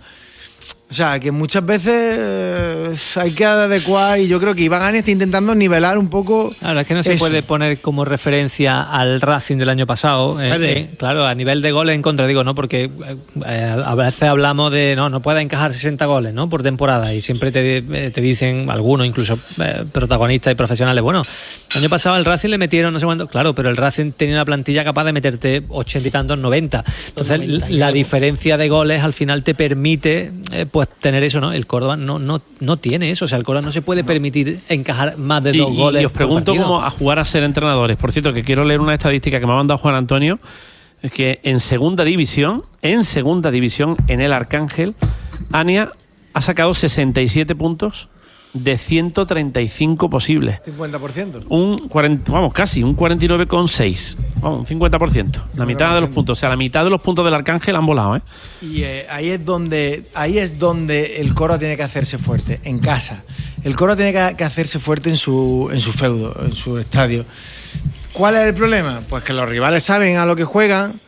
[SPEAKER 17] O sea, que muchas veces eh, hay que adecuar y yo creo que Iván Ania está intentando nivelar un poco.
[SPEAKER 19] Claro, es que no se eso. puede poner como referencia al Racing del año pasado. Eh, eh, claro, a nivel de goles en contra, digo, ¿no? Porque eh, a veces hablamos de, no, no puede encajar sesenta goles, ¿no? Por temporada y siempre te, te dicen, algunos incluso eh, protagonistas y profesionales, bueno, el año pasado al Racing le metieron no sé cuánto, claro, pero el Racing tenía una plantilla capaz de meterte ochenta y tantos, noventa. Entonces, noventa la diferencia de goles al final te permite eh, pues tener eso, ¿no? El Córdoba no, no, no tiene eso, o sea, el Córdoba no se puede permitir encajar más de dos
[SPEAKER 15] y,
[SPEAKER 19] goles.
[SPEAKER 15] Y os pregunto cómo a jugar a ser entrenadores. Por cierto, que quiero leer una estadística que me ha mandado Juan Antonio, es que en segunda división, en segunda división, en el Arcángel, Ania ha sacado sesenta y siete puntos de ciento treinta y cinco posibles.
[SPEAKER 17] cincuenta por ciento.
[SPEAKER 15] Un cuarenta, vamos, casi, un cuarenta y nueve coma seis. Vamos, un cincuenta por ciento. La mitad de los puntos. O sea, la mitad de los puntos del Arcángel han volado, ¿eh?
[SPEAKER 17] Y eh, ahí es donde ahí es donde el Córdoba tiene que hacerse fuerte, en casa. El Córdoba tiene que, que hacerse fuerte en su, en su feudo, en su estadio. ¿Cuál es el problema? Pues que los rivales saben a lo que juegan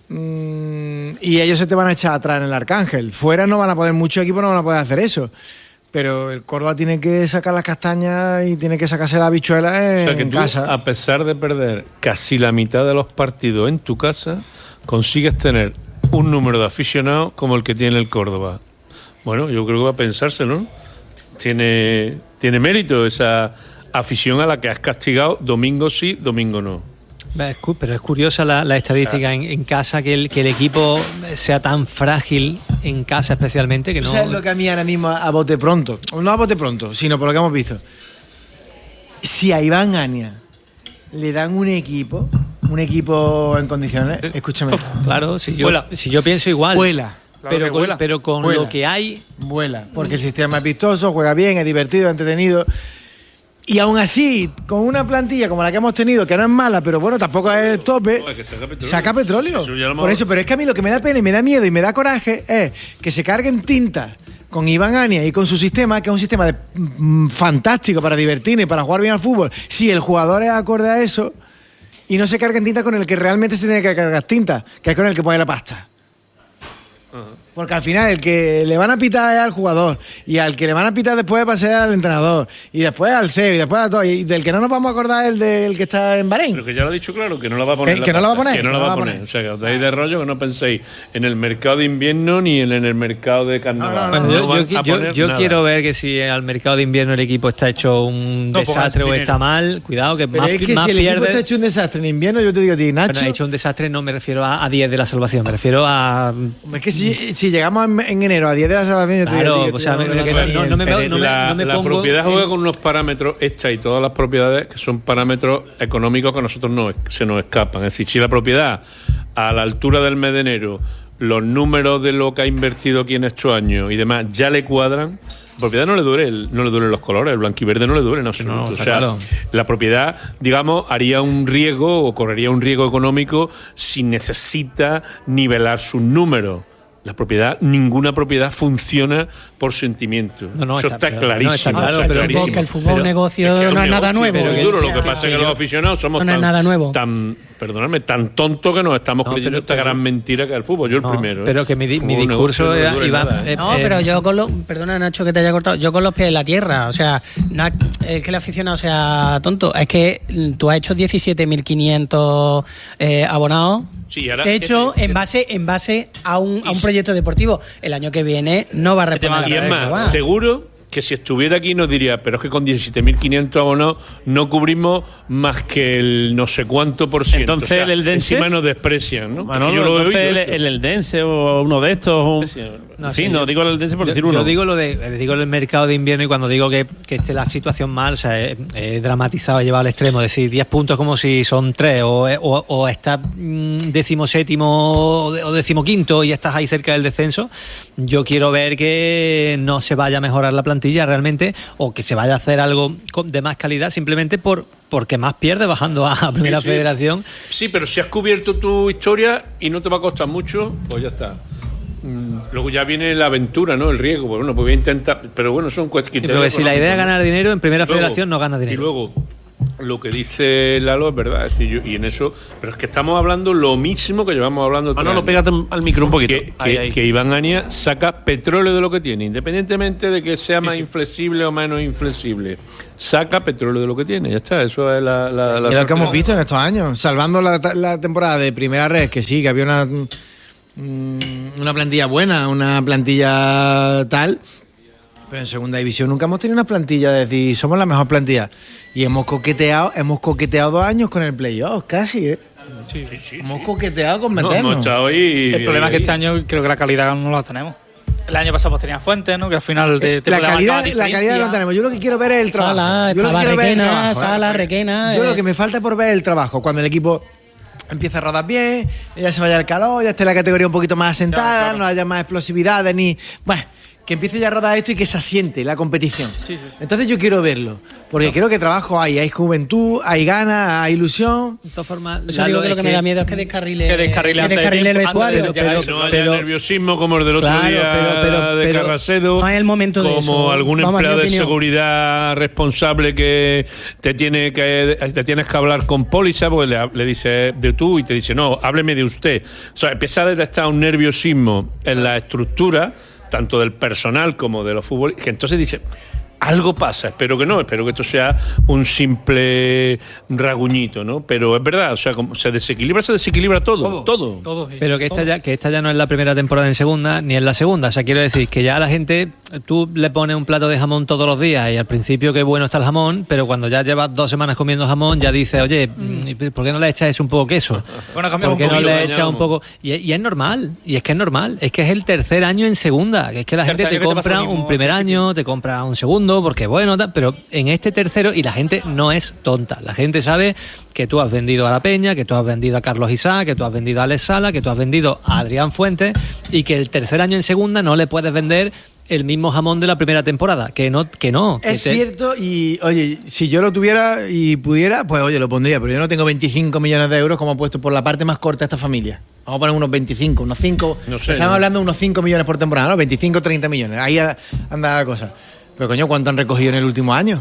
[SPEAKER 17] mmm, y ellos se te van a echar atrás en el Arcángel. Fuera no van a poder, muchos equipos no van a poder hacer eso. Pero el Córdoba tiene que sacar las castañas y tiene que sacarse las habichuelas en,
[SPEAKER 3] o sea, que
[SPEAKER 17] en
[SPEAKER 3] tú,
[SPEAKER 17] casa.
[SPEAKER 3] A pesar de perder casi la mitad de los partidos en tu casa, consigues tener un número de aficionados como el que tiene el Córdoba. Bueno, yo creo que va a pensárselo, ¿no? Tiene, tiene mérito esa afición a la que has castigado domingo sí, domingo no.
[SPEAKER 19] Pero es curiosa la, la estadística en, en casa, que el, que el equipo sea tan frágil en casa especialmente que no...
[SPEAKER 17] ¿Sabes lo que a mí ahora mismo a bote pronto? No a bote pronto, sino por lo que hemos visto. Si a Iván Ania le dan un equipo, un equipo en condiciones, escúchame.
[SPEAKER 19] Claro, si yo, si yo pienso igual.
[SPEAKER 17] Vuela.
[SPEAKER 19] pero, con, pero con
[SPEAKER 17] vuela.
[SPEAKER 19] lo que hay...
[SPEAKER 17] Vuela, porque el sistema es vistoso, juega bien, es divertido, es entretenido. Y aún así, con una plantilla como la que hemos tenido, que no es mala, pero bueno, tampoco es tope,
[SPEAKER 3] No, es que saca petróleo.
[SPEAKER 17] saca petróleo.
[SPEAKER 3] Eso ya lo hemos-
[SPEAKER 17] Por eso, pero es que a mí lo que me da pena y me da miedo y me da coraje es que se carguen tintas con Iván Ania y con su sistema, que es un sistema de, mm, fantástico para divertirnos y para jugar bien al fútbol, si el jugador es acorde a eso, y no se carguen tinta con el que realmente se tiene que cargar tinta, que es con el que pone la pasta. Porque al final el que le van a pitar es al jugador, y al que le van a pitar después va a ser al entrenador, y después al C E O, y después a todo, y del que no nos vamos a acordar es el del que está en Bahrein.
[SPEAKER 3] Pero que ya lo ha dicho claro, que no la va a poner.
[SPEAKER 17] Que- que no la va a
[SPEAKER 3] pasta,
[SPEAKER 17] poner,
[SPEAKER 3] Que no la va a poner. O sea, que os dais de rollo, que no penséis en el mercado de invierno ni en el mercado de carnaval.
[SPEAKER 19] Bueno,
[SPEAKER 3] No
[SPEAKER 19] yo
[SPEAKER 3] van
[SPEAKER 19] yo-
[SPEAKER 3] a
[SPEAKER 19] yo-
[SPEAKER 3] poner
[SPEAKER 19] yo
[SPEAKER 3] nada.
[SPEAKER 19] quiero ver que si al mercado de invierno el equipo está hecho un
[SPEAKER 17] No pongan
[SPEAKER 19] desastre o
[SPEAKER 17] dinero.
[SPEAKER 19] está mal, cuidado, que
[SPEAKER 17] Pero
[SPEAKER 19] más,
[SPEAKER 17] es que
[SPEAKER 19] más
[SPEAKER 17] si el equipo
[SPEAKER 19] pierde.
[SPEAKER 17] está hecho un desastre en invierno, yo te digo a ti, Nacho.
[SPEAKER 19] Bueno, ha hecho un desastre, no me refiero a, a diez de la salvación, me refiero a.
[SPEAKER 17] Es que si, si llegamos en, en enero a diez de la salvación, yo te
[SPEAKER 19] Claro,
[SPEAKER 17] digo, tío,
[SPEAKER 19] o sea,
[SPEAKER 17] esto ya
[SPEAKER 19] me-
[SPEAKER 17] no
[SPEAKER 19] que
[SPEAKER 17] me-
[SPEAKER 19] no- no me-
[SPEAKER 17] Pero-
[SPEAKER 19] no me-
[SPEAKER 3] la,
[SPEAKER 19] no me
[SPEAKER 3] la
[SPEAKER 19] pongo
[SPEAKER 3] propiedad
[SPEAKER 19] en-
[SPEAKER 3] juega con unos parámetros, esta y todas las propiedades, que son parámetros económicos que a nosotros no, se nos escapan. Es decir, si la propiedad, a la altura del mes de enero, los números de lo que ha invertido aquí en estos años y demás ya le cuadran, la propiedad no le duele, el- no le duelen los colores, el blanquiverde no le duele en absoluto.
[SPEAKER 19] No,
[SPEAKER 3] o
[SPEAKER 19] está
[SPEAKER 3] sea,
[SPEAKER 19] claro.
[SPEAKER 3] la propiedad, digamos, haría un riesgo o correría un riesgo económico si necesita nivelar sus números. La propiedad, ninguna propiedad funciona por sentimiento.
[SPEAKER 19] No, no,
[SPEAKER 3] Eso
[SPEAKER 19] está-
[SPEAKER 3] está,
[SPEAKER 19] pero-
[SPEAKER 3] clarísimo.
[SPEAKER 19] no, está claro,
[SPEAKER 3] está
[SPEAKER 19] pero-
[SPEAKER 3] clarísimo.
[SPEAKER 20] Porque el fútbol
[SPEAKER 3] Pero-
[SPEAKER 20] negocio
[SPEAKER 3] es que es
[SPEAKER 20] no
[SPEAKER 3] un
[SPEAKER 20] es nada
[SPEAKER 3] negocio
[SPEAKER 20] nuevo.
[SPEAKER 3] muy duro. Lo
[SPEAKER 20] O
[SPEAKER 3] que
[SPEAKER 20] sea,
[SPEAKER 3] pasa es que los aficionados somos
[SPEAKER 20] no es
[SPEAKER 3] tan,
[SPEAKER 20] nada nuevo.
[SPEAKER 3] tan, perdonadme, tan tontos que nos estamos
[SPEAKER 19] No,
[SPEAKER 3] creyendo
[SPEAKER 19] pero-
[SPEAKER 3] esta
[SPEAKER 19] pero-
[SPEAKER 3] gran mentira que es el fútbol. Yo el
[SPEAKER 19] No,
[SPEAKER 3] primero. ¿eh?
[SPEAKER 19] pero que mi di- mi
[SPEAKER 3] Fútbol,
[SPEAKER 19] discurso
[SPEAKER 3] negocio, no
[SPEAKER 19] era-
[SPEAKER 3] le duele
[SPEAKER 19] iba-
[SPEAKER 3] nada, ¿eh?
[SPEAKER 19] eh,
[SPEAKER 20] No, pero yo con los, perdona Nacho que te haya cortado, yo con los pies en la tierra, o sea, no es que el aficionado sea tonto, es que tú has hecho diecisiete mil quinientos eh, abonados.
[SPEAKER 3] Sí, ahora-
[SPEAKER 20] que he hecho en base en base a un, a un proyecto deportivo. El año que viene no va a responder
[SPEAKER 3] Y
[SPEAKER 20] la
[SPEAKER 3] es
[SPEAKER 20] pregunta.
[SPEAKER 3] más, seguro que si estuviera aquí nos diría, pero es que con diecisiete mil quinientos abonados no cubrimos más que el no sé cuánto por ciento.
[SPEAKER 15] Entonces,
[SPEAKER 3] O sea,
[SPEAKER 15] el Eldense-
[SPEAKER 3] encima nos desprecian, ¿no?
[SPEAKER 15] Manolo,
[SPEAKER 3] Yo lo he
[SPEAKER 15] entonces
[SPEAKER 3] oído
[SPEAKER 15] el,
[SPEAKER 3] eso.
[SPEAKER 15] el Eldense o uno de estos, o-
[SPEAKER 19] No,
[SPEAKER 15] en fin,
[SPEAKER 19] sí,
[SPEAKER 15] no
[SPEAKER 19] yo-
[SPEAKER 15] digo el Eldense por
[SPEAKER 19] yo,
[SPEAKER 15] decir
[SPEAKER 19] yo
[SPEAKER 15] uno.
[SPEAKER 19] digo lo de eh, digo el mercado de invierno, y cuando digo que, que esté la situación mal, o sea, he, he dramatizado, he llevado al extremo, decir diez puntos como si son tres, o, o, o estás mm, decimoséptimo o, de- o decimoquinto y estás ahí cerca del descenso. Yo quiero ver que no se vaya a mejorar la plantilla realmente, o que se vaya a hacer algo con- de más calidad, simplemente por porque más pierde bajando a Primera
[SPEAKER 3] Sí, sí.
[SPEAKER 19] Federación.
[SPEAKER 3] Sí, pero si has cubierto tu historia y no te va a costar mucho, pues ya está. Mm, Luego ya viene la aventura, ¿no? El riesgo. Pues bueno, pues voy a intentar. Pero bueno, son cuestiones.
[SPEAKER 19] Pero que si la idea es ganar dinero, en Primera
[SPEAKER 3] Luego-
[SPEAKER 19] Federación no gana dinero.
[SPEAKER 3] Y luego, lo que dice Lalo es verdad. Es decir, yo- y en eso. Pero es que estamos hablando lo mismo que llevamos hablando. tres
[SPEAKER 15] Manolo,
[SPEAKER 3] años.
[SPEAKER 15] pégate al micro un poquito.
[SPEAKER 3] Que,
[SPEAKER 15] Ahí,
[SPEAKER 3] que-
[SPEAKER 15] ahí.
[SPEAKER 3] que Iván Ania saca petróleo de lo que tiene, independientemente de que sea más inflexible o menos inflexible. Saca petróleo de lo que tiene. Ya está. Eso es la. la, la
[SPEAKER 17] Y lo que hemos
[SPEAKER 3] suerte.
[SPEAKER 17] visto en estos años, salvando la, la temporada de Primera Red, que sí, que había una, mm, una plantilla buena, una plantilla tal, pero en Segunda División nunca hemos tenido una plantilla de decir, somos la mejor plantilla. Y hemos coqueteado, hemos coqueteado dos años con el playoff, casi, ¿eh?
[SPEAKER 18] Sí, sí, sí.
[SPEAKER 17] Hemos coqueteado con
[SPEAKER 3] No,
[SPEAKER 17] meternos.
[SPEAKER 3] hemos estado ahí.
[SPEAKER 18] El problema es que este año creo que la calidad no la tenemos. El año pasado pues tenía Fuentes, ¿no? Que al final te, te
[SPEAKER 17] la
[SPEAKER 18] puede
[SPEAKER 17] calidad,
[SPEAKER 18] marcar
[SPEAKER 17] la
[SPEAKER 18] diferencia.
[SPEAKER 17] calidad no tenemos. Yo lo que quiero ver es el trabajo.
[SPEAKER 20] Sala,
[SPEAKER 17] Yo lo que
[SPEAKER 20] estaba
[SPEAKER 17] quiero ver es el
[SPEAKER 20] Requena,
[SPEAKER 17] trabajo, ¿eh?
[SPEAKER 20] Sala, Requena.
[SPEAKER 17] Yo
[SPEAKER 20] eh.
[SPEAKER 17] lo que me falta por ver es el trabajo. Cuando el equipo empieza a rodar bien, ya se vaya al calor, ya esté la categoría un poquito más asentada,
[SPEAKER 18] Claro, claro.
[SPEAKER 17] no haya más explosividades ni. Bueno, que empiece ya a rodar esto y que se asiente la competición. Entonces yo quiero verlo. Porque creo que trabajo hay, hay juventud, hay ganas, hay ilusión.
[SPEAKER 19] De todas formas,
[SPEAKER 20] Eso digo que lo que me da miedo es que descarrile,
[SPEAKER 18] Que descarrile
[SPEAKER 20] que
[SPEAKER 18] antes de
[SPEAKER 20] descarrile el
[SPEAKER 18] tiempo,
[SPEAKER 20] vestuario.
[SPEAKER 18] antes de llegar a eso.
[SPEAKER 3] No haya
[SPEAKER 19] pero-
[SPEAKER 3] nerviosismo como el del otro
[SPEAKER 19] Claro,
[SPEAKER 3] día
[SPEAKER 19] pero- pero-
[SPEAKER 3] de
[SPEAKER 19] pero-
[SPEAKER 3] Carracedo,
[SPEAKER 20] No es el momento de
[SPEAKER 3] como
[SPEAKER 20] eso.
[SPEAKER 3] algún
[SPEAKER 20] Vamos,
[SPEAKER 3] empleado
[SPEAKER 20] mi
[SPEAKER 3] de
[SPEAKER 20] opinión.
[SPEAKER 3] seguridad responsable que te tiene que te tienes que hablar con póliza, pues le, le dice de tú y te dice no, hábleme de usted. O sea, empieza a detectar un nerviosismo en la estructura, tanto del personal como de los futbolistas, que entonces dice algo pasa, espero que no, espero que esto sea un simple raguñito, ¿no? Pero es verdad, o sea, como se desequilibra, se desequilibra todo, todo.
[SPEAKER 18] Todo, sí.
[SPEAKER 19] Pero que esta, ya, que esta ya no es la primera temporada en segunda, ni en la segunda. O sea, quiero decir que ya la gente tú le pones un plato de jamón todos los días y al principio qué bueno está el jamón, pero cuando ya llevas dos semanas comiendo jamón ya dices, oye, mm. ¿por qué no le echas eso un poco queso?
[SPEAKER 18] Bueno,
[SPEAKER 19] ¿Por qué no le echas un poco? Y, y es normal, y es que es normal, es que es el tercer año en segunda, que es que la gente te compra un primer año, te compra un segundo, porque bueno, pero en este tercero, y la gente no es tonta, la gente sabe que tú has vendido a La Peña, que tú has vendido a Carlos Isaac, que tú has vendido a Alex Sala, que tú has vendido a Adrián Fuentes, y que el tercer año en segunda no le puedes vender el mismo jamón de la primera temporada, que no, que no. Que
[SPEAKER 17] es
[SPEAKER 19] te...
[SPEAKER 17] cierto, y oye, si yo lo tuviera y pudiera, pues oye, lo pondría, pero yo no tengo veinticinco millones de euros como he puesto por la parte más corta de esta familia. Vamos a poner unos veinticinco, unos cinco, no sé, estamos no. hablando de unos cinco millones por temporada, ¿no? veinticinco, treinta millones, ahí anda la cosa. Pero coño, ¿cuánto han recogido en el último año?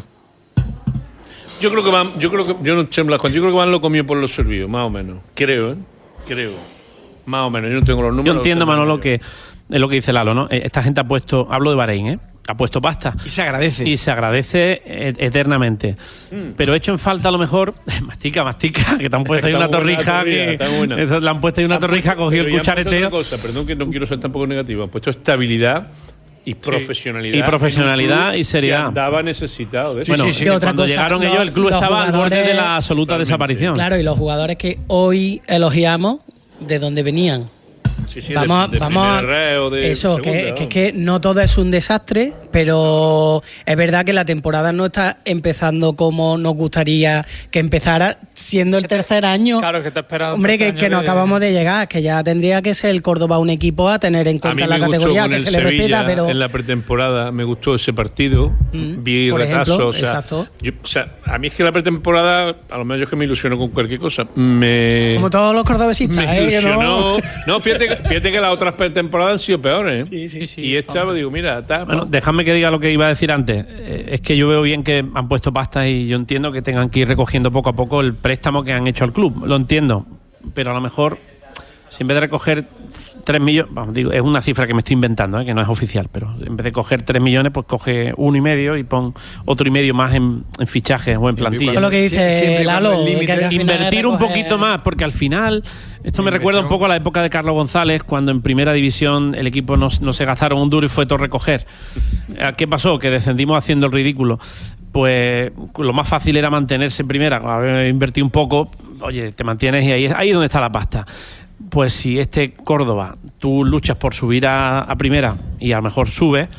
[SPEAKER 3] Yo creo que van, yo creo que, yo no sé, yo creo que van lo comido por los servidos, más o menos. Creo, ¿eh? Creo. Más o menos, yo no tengo los números.
[SPEAKER 15] Yo entiendo, Manolo, que es lo que dice Lalo, ¿no? Esta gente ha puesto, hablo de Bahrein, ¿eh? Ha puesto pasta.
[SPEAKER 17] Y se agradece.
[SPEAKER 15] Y se agradece eternamente. Mm. Pero he hecho en falta a lo mejor, mastica, mastica, que te han puesto ahí una torrija, que le han puesto ahí una torrija, cogió el cuchareteo.
[SPEAKER 3] Cosa, perdón que no quiero ser tampoco negativo, han puesto estabilidad y profesionalidad.
[SPEAKER 15] Sí. Y profesionalidad y seriedad.
[SPEAKER 3] Andaba necesitado de eso.
[SPEAKER 15] Bueno,
[SPEAKER 20] sí, sí, sí. Otra
[SPEAKER 15] cuando
[SPEAKER 20] cosa,
[SPEAKER 15] llegaron
[SPEAKER 20] los,
[SPEAKER 15] ellos, el club estaba al borde de la absoluta totalmente. desaparición.
[SPEAKER 20] Claro, y los jugadores que hoy elogiamos, ¿de dónde venían?
[SPEAKER 3] Sí, sí,
[SPEAKER 20] vamos
[SPEAKER 3] de, de
[SPEAKER 20] vamos a
[SPEAKER 3] de
[SPEAKER 20] eso
[SPEAKER 3] segunda,
[SPEAKER 20] que,
[SPEAKER 3] ¿no?
[SPEAKER 20] que, que no todo es un desastre, pero es verdad que la temporada no está empezando como nos gustaría que empezara, siendo el tercer año.
[SPEAKER 18] Claro, que está esperando.
[SPEAKER 20] Hombre, que, que no de... acabamos de llegar, que ya tendría que ser el Córdoba un equipo a tener en cuenta la categoría, que se le respeta, pero
[SPEAKER 3] en la pretemporada me gustó ese partido, mm, vi retazos, o sea,
[SPEAKER 20] exacto.
[SPEAKER 3] Yo, o sea, a mí es que la pretemporada, a lo mejor yo es que me ilusiono con cualquier cosa, me
[SPEAKER 20] como todos los cordobesistas,
[SPEAKER 3] me
[SPEAKER 20] ¿eh?
[SPEAKER 3] ilusionó, no, no fíjate, fíjate que las otras pretemporadas han sido peores, ¿eh?
[SPEAKER 20] Sí, sí, sí.
[SPEAKER 3] Y esta, digo, mira, está.
[SPEAKER 15] Bueno, déjame que diga lo que iba a decir antes. Eh, es que yo veo bien que han puesto pasta y yo entiendo que tengan que ir recogiendo poco a poco el préstamo que han hecho al club. Lo entiendo. Pero a lo mejor, si en vez de recoger tres millones, vamos, digo, es una cifra que me estoy inventando, ¿eh? Que no es oficial, pero en vez de coger tres millones, pues coge uno y medio y pon otro y medio más en, en fichajes o en plantilla.
[SPEAKER 20] Es lo que dice Lalo,
[SPEAKER 15] invertir un poquito más, porque al final, esto me recuerda un poco a la época de Carlos González, cuando en primera división el equipo no, no se gastaron un duro y fue todo recoger. ¿Qué pasó? Que descendimos haciendo el ridículo. Pues lo más fácil era mantenerse en primera, haber invertido un poco, oye, te mantienes y ahí, ahí es donde está la pasta. Pues si este Córdoba, tú luchas por subir a, a primera y a lo mejor sube,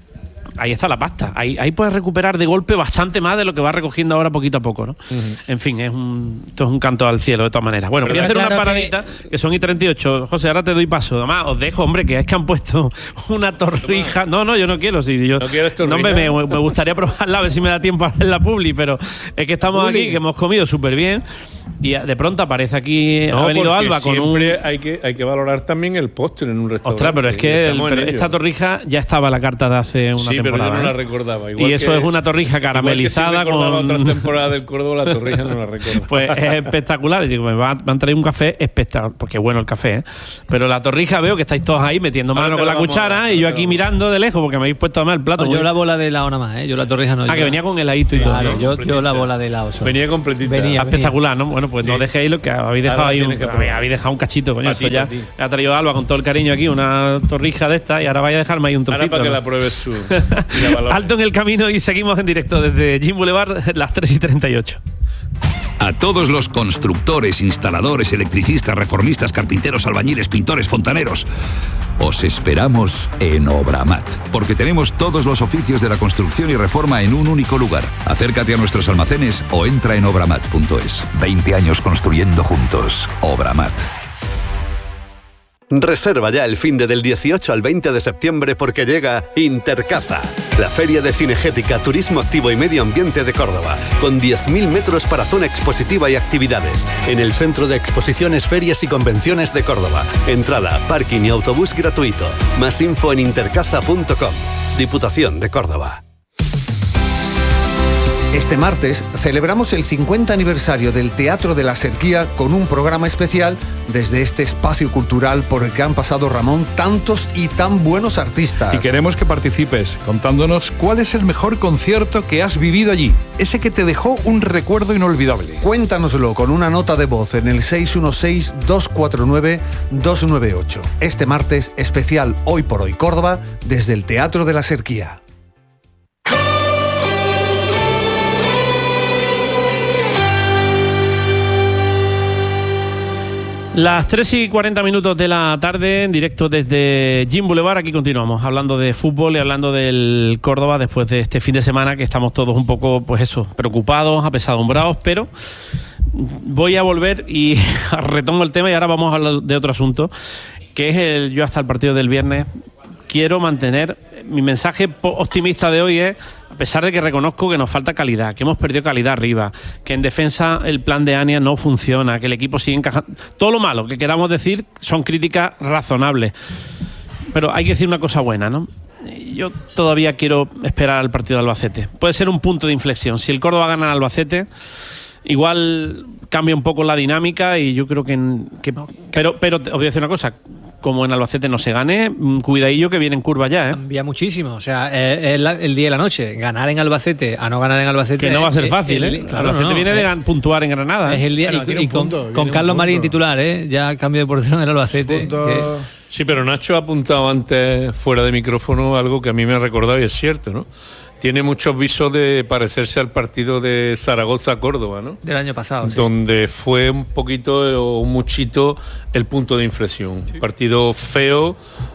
[SPEAKER 15] ahí está la pasta. Ahí, ahí puedes recuperar de golpe bastante más de lo que vas recogiendo ahora poquito a poco, ¿no? Uh-huh. En fin, es un, esto es un canto al cielo de todas maneras. Bueno, pero voy a hacer claro una paradita, que... que son y treinta y ocho. José, ahora te doy paso. Además, os dejo, hombre, que es que han puesto una torrija. No, no, yo no quiero. Si yo,
[SPEAKER 3] no quieres torrija.
[SPEAKER 15] No, me, me, me gustaría probarla, a ver si me da tiempo a ver la publi, pero es que estamos publi. Aquí, que hemos comido súper bien. Y de pronto aparece aquí, no, ha venido Alba con un...
[SPEAKER 3] hay que, hay que valorar también el postre en un restaurante.
[SPEAKER 15] Ostras, pero es que el, pero esta torrija ya estaba en la carta de hace una
[SPEAKER 3] sí,
[SPEAKER 15] temporada.
[SPEAKER 3] Sí, pero yo no la
[SPEAKER 15] ¿eh?
[SPEAKER 3] recordaba. Igual
[SPEAKER 15] y eso
[SPEAKER 3] que,
[SPEAKER 15] es una torrija caramelizada
[SPEAKER 3] si
[SPEAKER 15] con...
[SPEAKER 3] otras temporadas del Córdoba, la torrija no la recuerdo.
[SPEAKER 15] Pues es espectacular. Y digo, me van, van a traer un café espectacular, porque es bueno el café, ¿eh? Pero la torrija veo que estáis todos ahí metiendo mano con la cuchara a, y yo aquí mirando de lejos porque me habéis puesto a mal el plato.
[SPEAKER 19] No, yo la bola de helado nada más, ¿eh? Yo la torrija no.
[SPEAKER 15] Ah, que venía con heladito y
[SPEAKER 19] sí,
[SPEAKER 15] todo.
[SPEAKER 19] Claro, yo, yo la bola de helado.
[SPEAKER 3] Venía completita.
[SPEAKER 19] Venía,
[SPEAKER 15] espectacular, ¿no? Bueno, pues sí. No dejéis lo que habéis dejado ahí un, habéis dejado un cachito, coño. Eso ya ha traído Alba con todo el cariño aquí, una torrija de esta, y ahora vais a dejarme ahí un trocito.
[SPEAKER 3] Ahora para
[SPEAKER 15] ¿no?
[SPEAKER 3] que la pruebes tú.
[SPEAKER 15] Alto en el camino y seguimos en directo desde Gym Boulevard, las tres y treinta y ocho.
[SPEAKER 8] A todos los constructores, instaladores, electricistas, reformistas, carpinteros, albañiles, pintores, fontaneros, os esperamos en Obramat, porque tenemos todos los oficios de la construcción y reforma en un único lugar. Acércate a nuestros almacenes o entra en obramat punto es. veinte años construyendo juntos. Obramat.
[SPEAKER 1] Reserva ya el finde del dieciocho al veinte de septiembre porque llega Intercaza, la feria de cinegética, turismo activo y medio ambiente de Córdoba, con diez mil metros para zona expositiva y actividades, en el Centro de Exposiciones, Ferias y Convenciones de Córdoba. Entrada, parking y autobús gratuito. Más info en intercaza punto com. Diputación de Córdoba.
[SPEAKER 10] Este martes celebramos el cincuenta aniversario del Teatro de la Serquía con un programa especial desde este espacio cultural por el que han pasado, Ramón, tantos y tan buenos artistas.
[SPEAKER 16] Y queremos que participes contándonos cuál es el mejor concierto que has vivido allí, ese que te dejó un recuerdo inolvidable.
[SPEAKER 10] Cuéntanoslo con una nota de voz en el seis uno seis, dos cuatro nueve, dos nueve ocho. Este martes especial Hoy por Hoy Córdoba desde el Teatro de la Serquía.
[SPEAKER 15] Las tres y cuarenta minutos de la tarde, en directo desde Gym Boulevard. Aquí continuamos hablando de fútbol y hablando del Córdoba después de este fin de semana que estamos todos un poco, pues eso, preocupados, apesadumbrados, pero voy a volver y retomo el tema y ahora vamos a hablar de otro asunto, que es el yo hasta el partido del viernes. Quiero mantener, mi mensaje optimista de hoy es, a pesar de que reconozco que nos falta calidad, que hemos perdido calidad arriba, que en defensa el plan de Ania no funciona, que el equipo sigue encajando, todo lo malo que queramos decir son críticas razonables, pero hay que decir una cosa buena, ¿no? Yo todavía quiero esperar al partido de Albacete. Puede ser un punto de inflexión. Si el Córdoba gana al Albacete, igual cambia un poco la dinámica y yo creo que... que pero, pero os voy a decir una cosa, como en Albacete no se gane, cuidadillo que viene en curva ya, ¿eh?
[SPEAKER 19] Cambia muchísimo, o sea, es el, el día y la noche. Ganar en Albacete a no ganar en Albacete...
[SPEAKER 15] Que no va a ser fácil,
[SPEAKER 19] el,
[SPEAKER 15] ¿eh?
[SPEAKER 19] El, claro,
[SPEAKER 15] Albacete
[SPEAKER 19] no,
[SPEAKER 15] viene
[SPEAKER 19] es,
[SPEAKER 15] de puntuar en Granada.
[SPEAKER 19] Es el día,
[SPEAKER 15] bueno,
[SPEAKER 19] y, y con, punto, con Carlos Marín titular, ¿eh? Ya cambio de portero en el Albacete. Que...
[SPEAKER 3] Sí, pero Nacho ha apuntado antes, fuera de micrófono, algo que a mí me ha recordado y es cierto, ¿no? Tiene muchos visos de parecerse al partido de Zaragoza-Córdoba, ¿no?
[SPEAKER 19] Del año pasado, sí.
[SPEAKER 3] Donde fue un poquito o un muchito el punto de inflexión. Sí. Partido feo,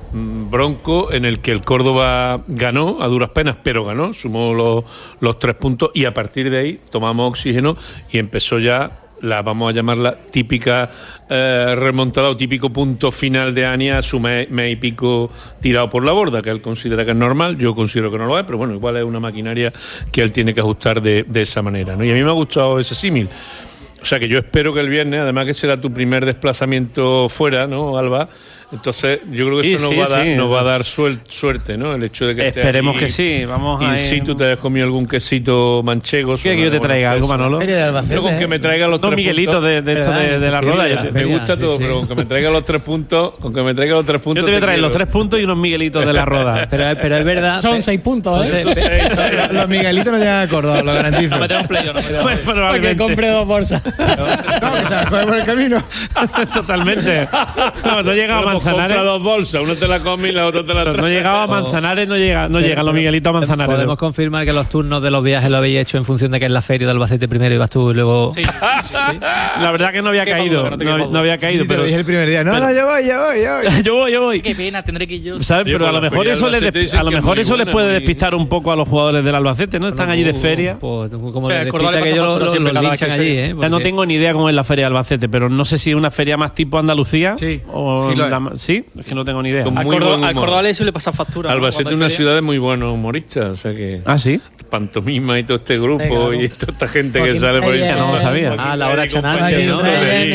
[SPEAKER 3] bronco, en el que el Córdoba ganó a duras penas, pero ganó, sumó los, los tres puntos y a partir de ahí tomamos oxígeno y empezó ya la, vamos a llamarla, típica eh, remontada o típico punto final de Ania, su mes, mes y pico tirado por la borda, que él considera que es normal, yo considero que no lo es, pero bueno, igual es una maquinaria que él tiene que ajustar de, de esa manera, ¿no? Y a mí me ha gustado ese símil. O sea que yo espero que el viernes, además que será tu primer desplazamiento fuera, ¿no, Alba? Entonces yo creo que eso sí, nos, sí, va, a dar, sí, nos va a dar suel, suerte, ¿no? El hecho de que
[SPEAKER 15] esperemos que sí, vamos a...
[SPEAKER 3] Y si tú te has comido algún quesito manchego...
[SPEAKER 15] ¿Quieres que yo te traiga algo, Manolo?
[SPEAKER 3] Yo con que me traiga los
[SPEAKER 15] no,
[SPEAKER 3] tres
[SPEAKER 15] Miguelito
[SPEAKER 3] puntos...
[SPEAKER 15] de, de, esto de, de la roda.
[SPEAKER 3] Te, me gusta sí, todo, sí. Pero con que me traiga los tres puntos... Con que me traiga los tres puntos...
[SPEAKER 15] Yo te voy a traer
[SPEAKER 3] quiero.
[SPEAKER 15] los tres puntos y unos Miguelitos de la roda.
[SPEAKER 19] pero, pero es verdad...
[SPEAKER 20] Son seis puntos, ¿eh?
[SPEAKER 17] Son seis, los Miguelitos no llegan a Córdoba, lo garantizo.
[SPEAKER 18] No me tengo un playo, no me tengo
[SPEAKER 20] un playo. Para que compre dos bolsas.
[SPEAKER 17] No, que se las coge por el camino.
[SPEAKER 15] Totalmente. No, no llegaba a Manzanares.
[SPEAKER 3] Compra dos bolsas, una te la come y la otra te la trae.
[SPEAKER 15] No llegaba a Manzanares, no llega, no llega los Miguelitos a Manzanares.
[SPEAKER 19] Podemos confirmar que los turnos de los viajes lo habéis hecho en función de que es la feria de Albacete primero y vas tú y luego...
[SPEAKER 15] Sí. Sí. La verdad que no había caído,
[SPEAKER 18] Pablo,
[SPEAKER 15] no, no, no había caído.
[SPEAKER 17] Sí,
[SPEAKER 15] pero
[SPEAKER 17] dije el primer día. No,
[SPEAKER 15] pero,
[SPEAKER 17] no, yo voy, yo voy, yo voy.
[SPEAKER 15] yo voy, yo voy.
[SPEAKER 18] Qué pena, tendré que ir yo.
[SPEAKER 15] ¿Sabes? Pero a lo mejor eso les a lo mejor eso les puede despistar un poco a los jugadores del Albacete, ¿no? Están allí de feria.
[SPEAKER 19] Pues, como les despista que ellos los lo, lo linchan allí, ¿eh?
[SPEAKER 15] Porque... No tengo ni idea cómo es la feria de Albacete, pero no sé si es una feria más tipo Andalucía.
[SPEAKER 17] Sí,
[SPEAKER 15] o
[SPEAKER 17] sí,
[SPEAKER 15] la, ¿sí? Es que no tengo ni idea.
[SPEAKER 18] Al Córdoba, Córdoba le suele pasar factura.
[SPEAKER 3] Albacete es una ciudad de muy buenos humoristas, o sea que...
[SPEAKER 15] Ah, ¿sí?
[SPEAKER 3] Pantomima y todo este grupo y toda esta gente que sale por ahí.
[SPEAKER 15] No lo sabía.
[SPEAKER 19] Ah, la hora chanante, ¿no?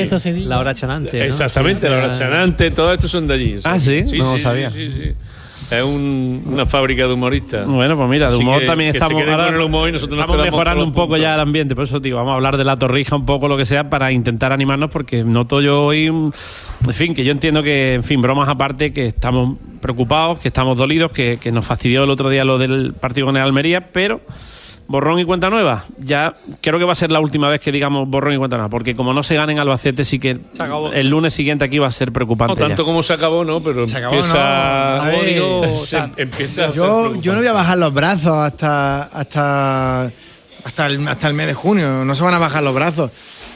[SPEAKER 19] La hora chanante.
[SPEAKER 3] Exactamente, la hora chanante, todos estos son de allí.
[SPEAKER 15] Ah, sí, no lo sabía.
[SPEAKER 3] Sí, sí, sí. Es un, una fábrica de humoristas.
[SPEAKER 15] Bueno, pues mira, de humor
[SPEAKER 3] que,
[SPEAKER 15] también
[SPEAKER 3] que
[SPEAKER 15] estamos,
[SPEAKER 3] ahora, el humor y nosotros
[SPEAKER 15] estamos
[SPEAKER 3] nos
[SPEAKER 15] mejorando un poco ya el ambiente. Por eso digo, vamos a hablar de la Torrija un poco, lo que sea, para intentar animarnos, porque noto yo hoy, en fin, que yo entiendo que, en fin, bromas aparte, que estamos preocupados, que estamos dolidos, que, que nos fastidió el otro día lo del partido con el Almería, pero... Borrón y cuenta nueva, ya creo que va a ser la última vez que digamos borrón y cuenta nueva, porque como no se gana en Albacete, sí que el lunes siguiente aquí va a ser preocupante.
[SPEAKER 3] No tanto
[SPEAKER 15] ya.
[SPEAKER 3] como se acabó, no, pero
[SPEAKER 17] se acabó,
[SPEAKER 3] empieza,
[SPEAKER 17] no. A ver,
[SPEAKER 3] digo, se, empieza a
[SPEAKER 17] yo, yo no voy a bajar los brazos hasta hasta hasta el, hasta el mes de junio, no se van a bajar los brazos,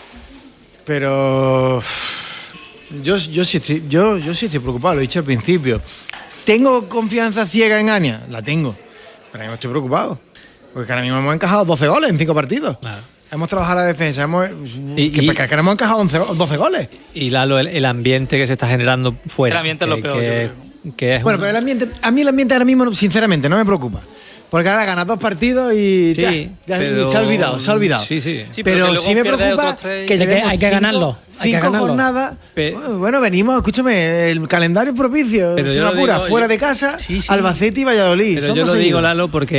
[SPEAKER 17] pero yo, yo, sí, estoy, yo, yo sí estoy preocupado, lo he dicho al principio. ¿Tengo confianza ciega en Ania? La tengo, pero a mí me estoy preocupado. Porque ahora mismo hemos encajado doce goles en cinco partidos. Claro. Hemos trabajado la defensa, hemos, y, que, y, que hemos encajado once, doce goles.
[SPEAKER 19] Y Lalo, el, el ambiente que se está generando fuera.
[SPEAKER 18] El ambiente es lo peor.
[SPEAKER 19] Que, que es
[SPEAKER 17] bueno,
[SPEAKER 19] una...
[SPEAKER 17] pero el ambiente, a mí el ambiente ahora mismo, sinceramente, no me preocupa. Porque ahora ganas dos partidos y,
[SPEAKER 19] sí,
[SPEAKER 17] ya, ya
[SPEAKER 19] pero...
[SPEAKER 17] se ha olvidado, se ha olvidado.
[SPEAKER 19] Sí, sí.
[SPEAKER 17] sí pero pero sí me preocupa
[SPEAKER 20] que, que hay que ganarlo. Hay
[SPEAKER 17] cinco
[SPEAKER 20] que ganarlo.
[SPEAKER 17] jornadas.
[SPEAKER 19] Pe...
[SPEAKER 17] Bueno, venimos, escúchame, el calendario propicio.
[SPEAKER 19] Pero
[SPEAKER 17] se me apura, fuera de casa, sí, sí. Albacete y Valladolid.
[SPEAKER 19] Pero
[SPEAKER 17] Son
[SPEAKER 19] yo lo
[SPEAKER 17] seguidos.
[SPEAKER 19] digo, Lalo, porque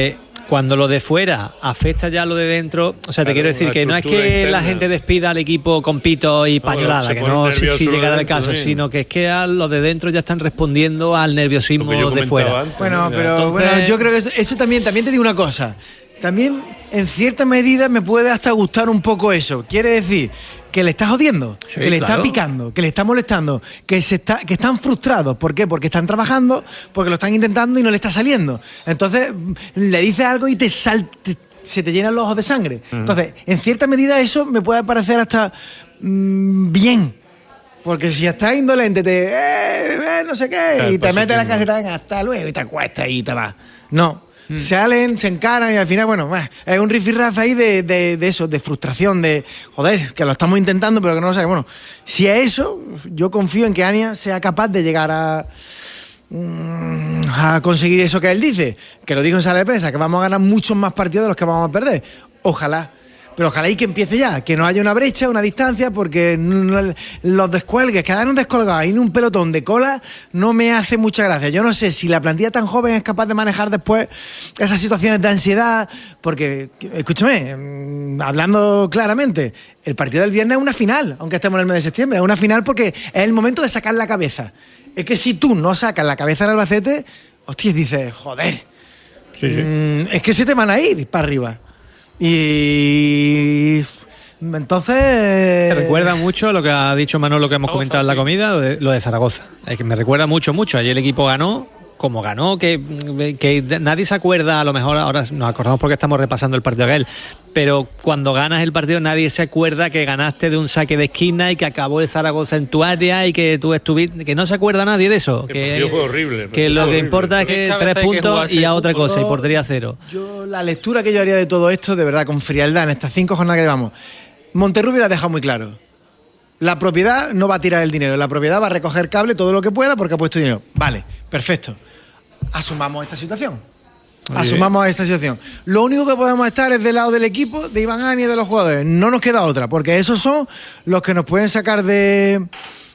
[SPEAKER 19] cuando lo de fuera afecta ya lo de dentro, o sea,
[SPEAKER 3] Claro,
[SPEAKER 19] te quiero decir
[SPEAKER 3] una
[SPEAKER 19] que no es que
[SPEAKER 3] estructura
[SPEAKER 19] la
[SPEAKER 3] interna.
[SPEAKER 19] gente despida al equipo con pito y
[SPEAKER 3] No,
[SPEAKER 19] pañolada,
[SPEAKER 3] se
[SPEAKER 19] que
[SPEAKER 3] pone
[SPEAKER 19] no si,
[SPEAKER 3] nervioso
[SPEAKER 19] si
[SPEAKER 3] lo de
[SPEAKER 19] llegara el
[SPEAKER 3] dentro
[SPEAKER 19] caso,
[SPEAKER 3] también.
[SPEAKER 19] sino que es que a los de dentro ya están respondiendo al nerviosismo
[SPEAKER 3] Lo que yo
[SPEAKER 19] de
[SPEAKER 3] comentaba
[SPEAKER 19] fuera.
[SPEAKER 3] antes,
[SPEAKER 17] Bueno, pero
[SPEAKER 19] Entonces-
[SPEAKER 17] bueno, yo creo que eso, eso también, también te digo una cosa. También, en cierta medida, me puede hasta gustar un poco eso. Quiere decir que le está jodiendo,
[SPEAKER 19] Sí,
[SPEAKER 17] que le
[SPEAKER 19] claro.
[SPEAKER 17] está picando, que le está molestando, que se está, que están frustrados. ¿Por qué? Porque están trabajando, porque lo están intentando y no le está saliendo. Entonces, mm, le dices algo y te sal, te- se te llenan los ojos de sangre.
[SPEAKER 19] Mm.
[SPEAKER 17] Entonces, en cierta medida, eso me puede parecer hasta mm, bien. Porque si estás indolente, te eh, eh, no sé qué,
[SPEAKER 3] Claro,
[SPEAKER 17] y te metes en la
[SPEAKER 3] positivo.
[SPEAKER 17] casa y te ven hasta luego y te acuestas y te vas. No. Salen, se encaran y al final, bueno, bah, es un rifirrafe ahí de, de, de eso, de frustración, de joder, que lo estamos intentando, pero que no lo sabemos. Bueno, si es eso, yo confío en que Ania sea capaz de llegar a, mm, a conseguir eso que él dice, que lo dijo en sala de prensa, que vamos a ganar muchos más partidos de los que vamos a perder. Ojalá. Pero ojalá y que empiece ya, que no haya una brecha, una distancia, porque no- los descuelgues, que hagan un descolgado en un pelotón de cola, no me hace mucha gracia. Yo no sé si la plantilla tan joven es capaz de manejar después esas situaciones de ansiedad, porque, escúchame, mm, hablando claramente, el partido del viernes es una final, aunque estemos en el mes de septiembre, es una final porque es el momento de sacar la cabeza. Es que si tú no sacas la cabeza del Albacete, hostia, dices, joder, mm, es que se te van a ir para arriba. Y entonces
[SPEAKER 19] Me recuerda mucho lo que ha dicho Manolo, que hemos comentado en la comida, lo de, lo de Zaragoza. Es que me recuerda mucho, mucho. Ayer el equipo ganó, como ganó, que, que nadie se acuerda, a lo mejor ahora nos acordamos porque estamos repasando el partido aquel, pero cuando ganas el partido nadie se acuerda que ganaste de un saque de esquina y que acabó el Zaragoza en tu área y que tú estuviste, que no se acuerda nadie de eso.
[SPEAKER 3] El
[SPEAKER 19] Que,
[SPEAKER 3] partido fue horrible, el
[SPEAKER 19] que
[SPEAKER 3] partido
[SPEAKER 19] lo
[SPEAKER 3] fue
[SPEAKER 19] que
[SPEAKER 3] horrible.
[SPEAKER 19] importa es
[SPEAKER 18] Porque
[SPEAKER 19] que
[SPEAKER 18] es que a
[SPEAKER 19] tres
[SPEAKER 18] veces hay que
[SPEAKER 19] puntos
[SPEAKER 18] jugarse
[SPEAKER 19] y a
[SPEAKER 18] el
[SPEAKER 19] otra
[SPEAKER 18] fútbol.
[SPEAKER 19] cosa, y portería cero.
[SPEAKER 17] yo la lectura que yo haría de todo esto, de verdad, con frialdad, en estas cinco jornadas que llevamos, Monterrubio la ha dejado muy claro. La propiedad no va a tirar el dinero, la propiedad va a recoger cable todo lo que pueda porque ha puesto dinero. Vale, perfecto. Asumamos esta situación.
[SPEAKER 19] Muy
[SPEAKER 17] Asumamos esta situación. Lo único que podemos estar es del lado del equipo, de Iván Ani y de los jugadores. No nos queda otra, porque esos son los que nos pueden sacar de,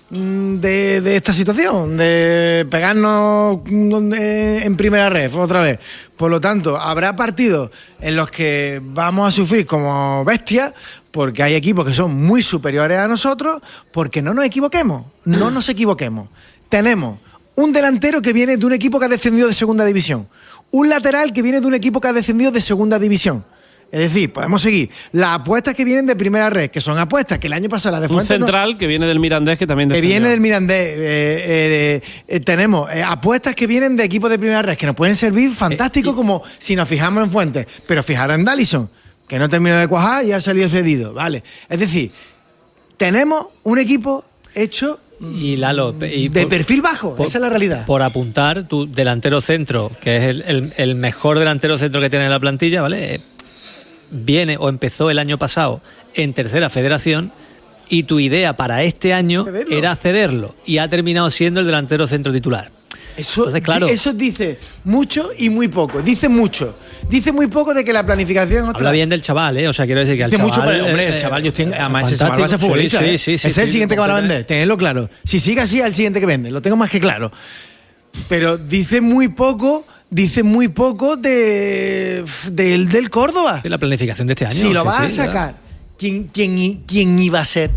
[SPEAKER 17] de, de esta situación, de pegarnos mm, eh, en primera red otra vez. Por lo tanto, habrá partidos en los que vamos a sufrir como bestias, porque hay equipos que son muy superiores a nosotros, porque no nos equivoquemos, no nos equivoquemos. Tenemos un delantero que viene de un equipo que ha descendido de segunda división, un lateral que viene de un equipo que ha descendido de segunda división. Es decir, podemos seguir las apuestas que vienen de primera red, que son apuestas que el año pasado la de
[SPEAKER 15] Un
[SPEAKER 17] Fuentes no-
[SPEAKER 15] central que viene del Mirandés que también
[SPEAKER 17] que
[SPEAKER 15] descendió.
[SPEAKER 17] viene del Mirandés. eh, eh, eh, tenemos eh, apuestas que vienen de equipos de primera red que nos pueden servir fantástico, como si nos fijamos en Fuentes, pero fijaros en Dallison, que no terminó de cuajar y ha salido cedido, ¿vale? Es decir, tenemos un equipo hecho
[SPEAKER 19] Y Lalo, y
[SPEAKER 17] de
[SPEAKER 19] por-
[SPEAKER 17] perfil bajo,
[SPEAKER 19] por-
[SPEAKER 17] esa es la realidad.
[SPEAKER 19] Por apuntar, tu delantero centro, que es el, el- el mejor delantero centro que tiene la plantilla, ¿vale? Eh, Viene o empezó el año pasado en tercera federación y tu idea para este año
[SPEAKER 17] Cederlo.
[SPEAKER 19] era cederlo y ha terminado siendo el delantero centro titular.
[SPEAKER 17] Eso,
[SPEAKER 19] Entonces, claro.
[SPEAKER 17] eso dice mucho y muy poco. Dice mucho. Dice muy poco de que la planificación...
[SPEAKER 19] Habla
[SPEAKER 17] ostras,
[SPEAKER 19] bien del chaval, ¿eh? O sea, quiero decir que al
[SPEAKER 17] dice
[SPEAKER 19] chaval...
[SPEAKER 17] mucho, pero, hombre, el
[SPEAKER 19] eh,
[SPEAKER 17] chaval, yo estoy, además ese
[SPEAKER 19] fantástico.
[SPEAKER 17] chaval va a ser futbolista.
[SPEAKER 19] Sí,
[SPEAKER 17] ¿eh?
[SPEAKER 19] sí, sí,
[SPEAKER 17] es
[SPEAKER 19] sí,
[SPEAKER 17] el
[SPEAKER 19] sí,
[SPEAKER 17] siguiente que van a
[SPEAKER 19] completamente.
[SPEAKER 17] vender, tenedlo claro. Si sigue así, es el siguiente que vende. Lo tengo más que claro. Pero dice muy poco... Dice muy poco de, del, del Córdoba.
[SPEAKER 19] De la planificación de este año.
[SPEAKER 17] Si lo
[SPEAKER 19] sí,
[SPEAKER 17] vas
[SPEAKER 19] sí,
[SPEAKER 17] a sacar, ¿quién, quién, quién iba a ser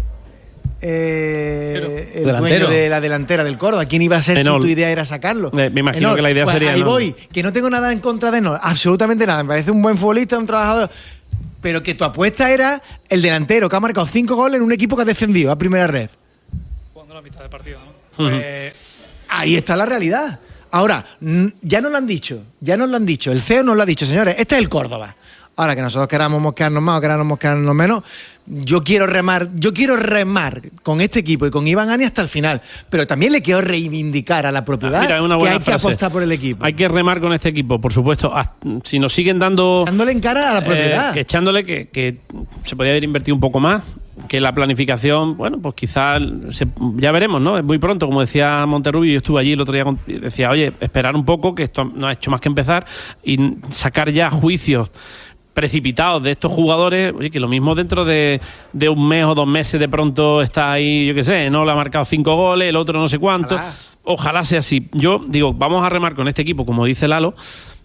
[SPEAKER 17] eh, el
[SPEAKER 19] Delantero.
[SPEAKER 17] dueño de la delantera del Córdoba? ¿Quién iba a ser
[SPEAKER 15] Enol.
[SPEAKER 17] si tu idea era sacarlo?
[SPEAKER 15] Eh, me imagino
[SPEAKER 17] Enol.
[SPEAKER 15] que la idea
[SPEAKER 17] Pues
[SPEAKER 15] sería
[SPEAKER 17] ahí
[SPEAKER 15] Enol.
[SPEAKER 17] voy, que no tengo nada en contra de Enol, absolutamente nada. Me parece un buen futbolista, un trabajador. Pero que tu apuesta era el delantero que ha marcado cinco goles en un equipo que ha defendido a primera red.
[SPEAKER 18] Jugando la mitad del partido, ¿no?
[SPEAKER 17] Pues ahí está la realidad. Ahora, mm, ya nos lo han dicho, ya nos lo han dicho, el C E O nos lo ha dicho, señores, este es el Córdoba. Ahora que nosotros queramos mosquearnos más o queramos mosquearnos menos, yo quiero remar, yo quiero remar con este equipo y con Iván Ani hasta el final, pero también le quiero reivindicar a la propiedad
[SPEAKER 15] Mira, es una
[SPEAKER 17] que
[SPEAKER 15] buena
[SPEAKER 17] hay que
[SPEAKER 15] frase.
[SPEAKER 17] apostar por el equipo.
[SPEAKER 15] Hay que remar con este equipo, por supuesto. Ah, Si nos siguen dando...
[SPEAKER 17] Dándole en cara a la propiedad.
[SPEAKER 15] Eh, echándole que, que se podría haber invertido un poco más, que la planificación, bueno, pues quizás se- ya veremos, ¿no? Es muy pronto, como decía Monterrubio, yo estuve allí el otro día con- y decía, oye, esperar un poco, que esto no ha hecho más que empezar, y sacar ya juicios precipitados de estos jugadores, oye, que lo mismo dentro de, de un mes o dos meses de pronto está ahí, yo qué sé, no le ha marcado cinco goles, el otro no sé cuánto. Ojalá, Ojalá sea así. Yo digo, vamos a remar con este equipo, como dice Lalo,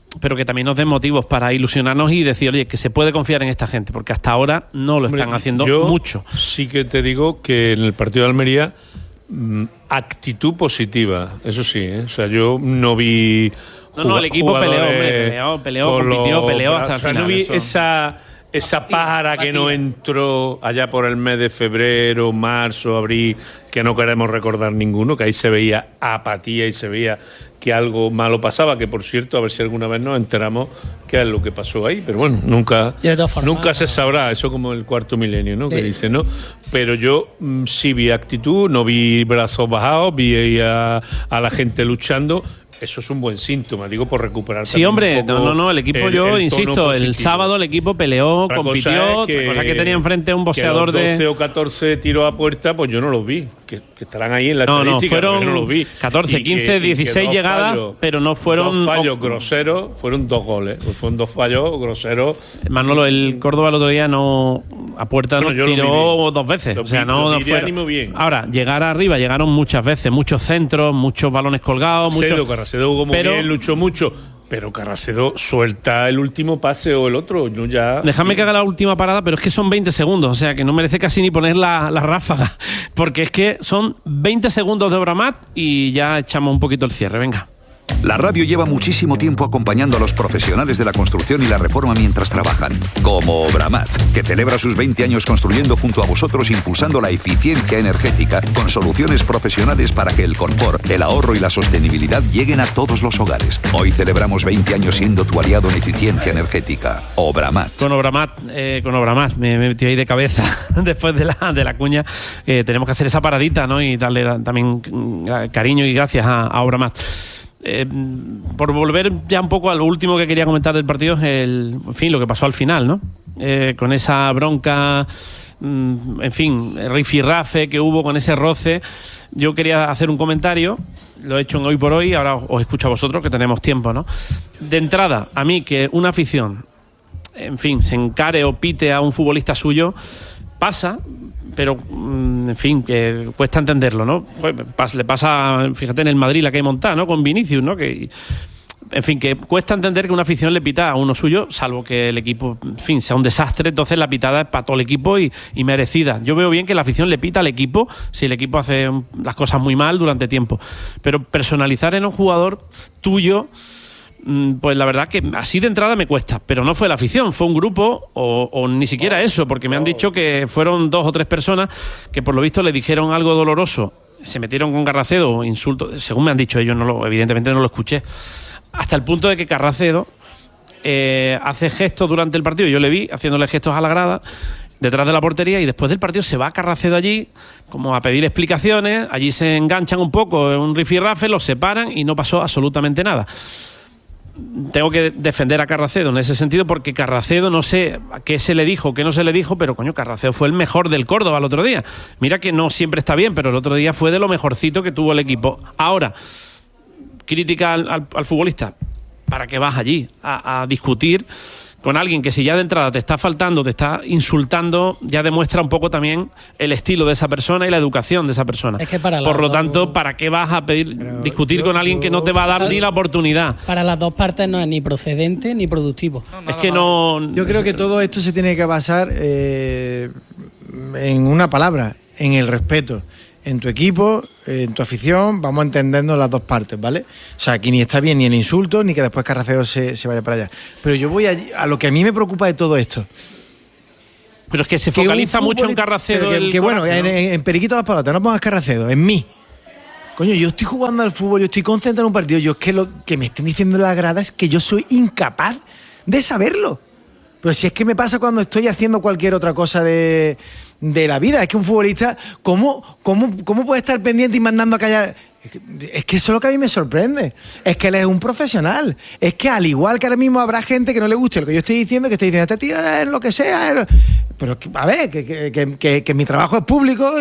[SPEAKER 15] pero que también nos den motivos para ilusionarnos y decir, oye, que se puede confiar en esta gente, porque hasta ahora no lo
[SPEAKER 3] Hombre,
[SPEAKER 15] están haciendo
[SPEAKER 3] yo
[SPEAKER 15] mucho.
[SPEAKER 3] Sí que te digo que en el partido de Almería, mmm, actitud positiva, eso sí, ¿eh? O sea, yo no vi...
[SPEAKER 15] No, no, el equipo peleó, hombre, peleó, peleó, compitió, peleó hasta el
[SPEAKER 3] o sea,
[SPEAKER 15] final.
[SPEAKER 3] No vi
[SPEAKER 15] eso.
[SPEAKER 3] esa... Esa pájara que no entró allá por el mes de febrero, marzo, abril, que no queremos recordar ninguno, que ahí se veía apatía y se veía que algo malo pasaba, que por cierto, a ver si alguna vez nos enteramos qué es lo que pasó ahí, pero bueno, nunca, nunca se sabrá, eso como el cuarto milenio, ¿no? Que dice, ¿no? Pero yo mmm, sí vi actitud, no vi brazos bajados, vi a, a la gente luchando. Eso es un buen síntoma, digo, por recuperar.
[SPEAKER 15] Sí, hombre, no, no, no, el equipo, el, yo el insisto, el sábado el equipo peleó, otra compitió, cosa que, cosa que tenía enfrente a un boxeador
[SPEAKER 3] que los doce
[SPEAKER 15] de...
[SPEAKER 3] o catorce tiros a puerta, pues yo no los vi, que, que estarán ahí en la
[SPEAKER 15] no,
[SPEAKER 3] estadística,
[SPEAKER 15] no, fueron
[SPEAKER 3] yo no los vi.
[SPEAKER 15] catorce, quince, dieciséis llegadas, fallos, pero no fueron...
[SPEAKER 3] Dos fallos groseros, fueron dos goles, fueron dos fallos groseros.
[SPEAKER 15] Manolo, el Córdoba el otro día no, a puerta bueno, no tiró dos veces,
[SPEAKER 3] lo
[SPEAKER 15] o sea,
[SPEAKER 3] vi,
[SPEAKER 15] no, no
[SPEAKER 3] fue.
[SPEAKER 15] Bien. Ahora, llegar arriba, llegaron muchas veces, muchos centros, muchos balones colgados, muchos...
[SPEAKER 3] Carracedo como pero, bien, luchó mucho, pero Carracedo suelta el último pase o el otro. Yo ya...
[SPEAKER 15] Déjame que haga la última parada, pero es que son veinte segundos, o sea que no merece casi ni poner la, la ráfaga, porque es que son veinte segundos de Obramat y ya echamos un poquito el cierre, venga.
[SPEAKER 8] La radio lleva muchísimo tiempo acompañando a los profesionales de la construcción y la reforma mientras trabajan, como Obramat, que celebra sus veinte años construyendo junto a vosotros, impulsando la eficiencia energética con soluciones profesionales para que el confort, el ahorro y la sostenibilidad lleguen a todos los hogares. Hoy celebramos veinte años siendo tu aliado en eficiencia energética. Obramat.
[SPEAKER 15] Con Obramat, eh, con Obramat, me, me metí ahí de cabeza después de la, de la cuña. Eh, tenemos que hacer esa paradita, ¿no? Y darle también cariño y gracias a, a Obramat. Eh, por volver ya un poco a lo último que quería comentar del partido, es el, en fin, lo que pasó al final, ¿no? Eh, con esa bronca, mm, en fin, rifirrafe que hubo con ese roce. Yo quería hacer un comentario, lo he hecho en Hoy por Hoy, ahora os escucho a vosotros que tenemos tiempo, ¿no? De entrada, a mí que una afición, en fin, se encare o pite a un futbolista suyo, pasa, pero en fin, que cuesta entenderlo, ¿no? Pues le pasa, fíjate, en el Madrid la que hay montada, ¿no? Con Vinicius, ¿no? Que, en fin, que cuesta entender que una afición le pita a uno suyo, salvo que el equipo, en fin, sea un desastre, entonces la pitada es para todo el equipo y, y merecida. Yo veo bien que la afición le pita al equipo si el equipo hace las cosas muy mal durante tiempo, pero personalizar en un jugador tuyo, pues la verdad que así de entrada me cuesta, pero no fue la afición, fue un grupo o, o ni siquiera eso, porque me han dicho que fueron dos o tres personas que por lo visto le dijeron algo doloroso, se metieron con Carracedo, insultos, según me han dicho ellos, no lo, evidentemente no lo escuché, hasta el punto de que Carracedo eh, hace gestos durante el partido, yo le vi haciéndole gestos a la grada detrás de la portería, y después del partido se va Carracedo allí como a pedir explicaciones, allí se enganchan un poco en un rifirrafe, los separan y no pasó absolutamente nada. Tengo que defender a Carracedo en ese sentido, porque Carracedo, no sé qué se le dijo, qué no se le dijo, pero coño, Carracedo fue el mejor del Córdoba el otro día. Mira que no siempre está bien, pero el otro día fue de lo mejorcito que tuvo el equipo. Ahora, crítica al, al, al futbolista, ¿para qué vas allí a, a discutir con alguien que si ya de entrada te está faltando, te está insultando, ya demuestra un poco también el estilo de esa persona y la educación de esa persona?
[SPEAKER 20] Es que para
[SPEAKER 15] Por lo
[SPEAKER 20] dos,
[SPEAKER 15] tanto, ¿para qué vas a pedir Pero discutir yo, con alguien yo, que no te va a dar para, ni la oportunidad?
[SPEAKER 20] Para las dos partes no es ni procedente ni productivo.
[SPEAKER 15] No, no, es que no...
[SPEAKER 17] Yo creo que todo esto se tiene que basar eh, en una palabra, en el respeto. En tu equipo, en tu afición, vamos entendiendo las dos partes, ¿vale? O sea, aquí ni está bien ni el insulto, ni que después Carracedo se, se vaya para allá. Pero yo voy a, a lo que a mí me preocupa de todo esto.
[SPEAKER 15] Pero es que se que focaliza mucho en Carracedo.
[SPEAKER 17] Que,
[SPEAKER 15] el
[SPEAKER 17] que bueno,
[SPEAKER 15] coraje,
[SPEAKER 17] ¿no? en, en Periquito las palotas, no pongas Carracedo, en mí. Coño, yo estoy jugando al fútbol, yo estoy concentrado en un partido. Yo es que lo que me estén diciendo en la grada es que yo soy incapaz de saberlo. Pero si es que me pasa cuando estoy haciendo cualquier otra cosa de, de la vida. Es que un futbolista, ¿cómo, cómo, cómo puede estar pendiente y mandando a callar? Es que, es que eso es lo que a mí me sorprende. Es que él es un profesional. Es que al igual que ahora mismo habrá gente que no le guste lo que yo estoy diciendo, que esté diciendo, este tío es lo que sea. Pero, a ver, que, que, que, que mi trabajo es público.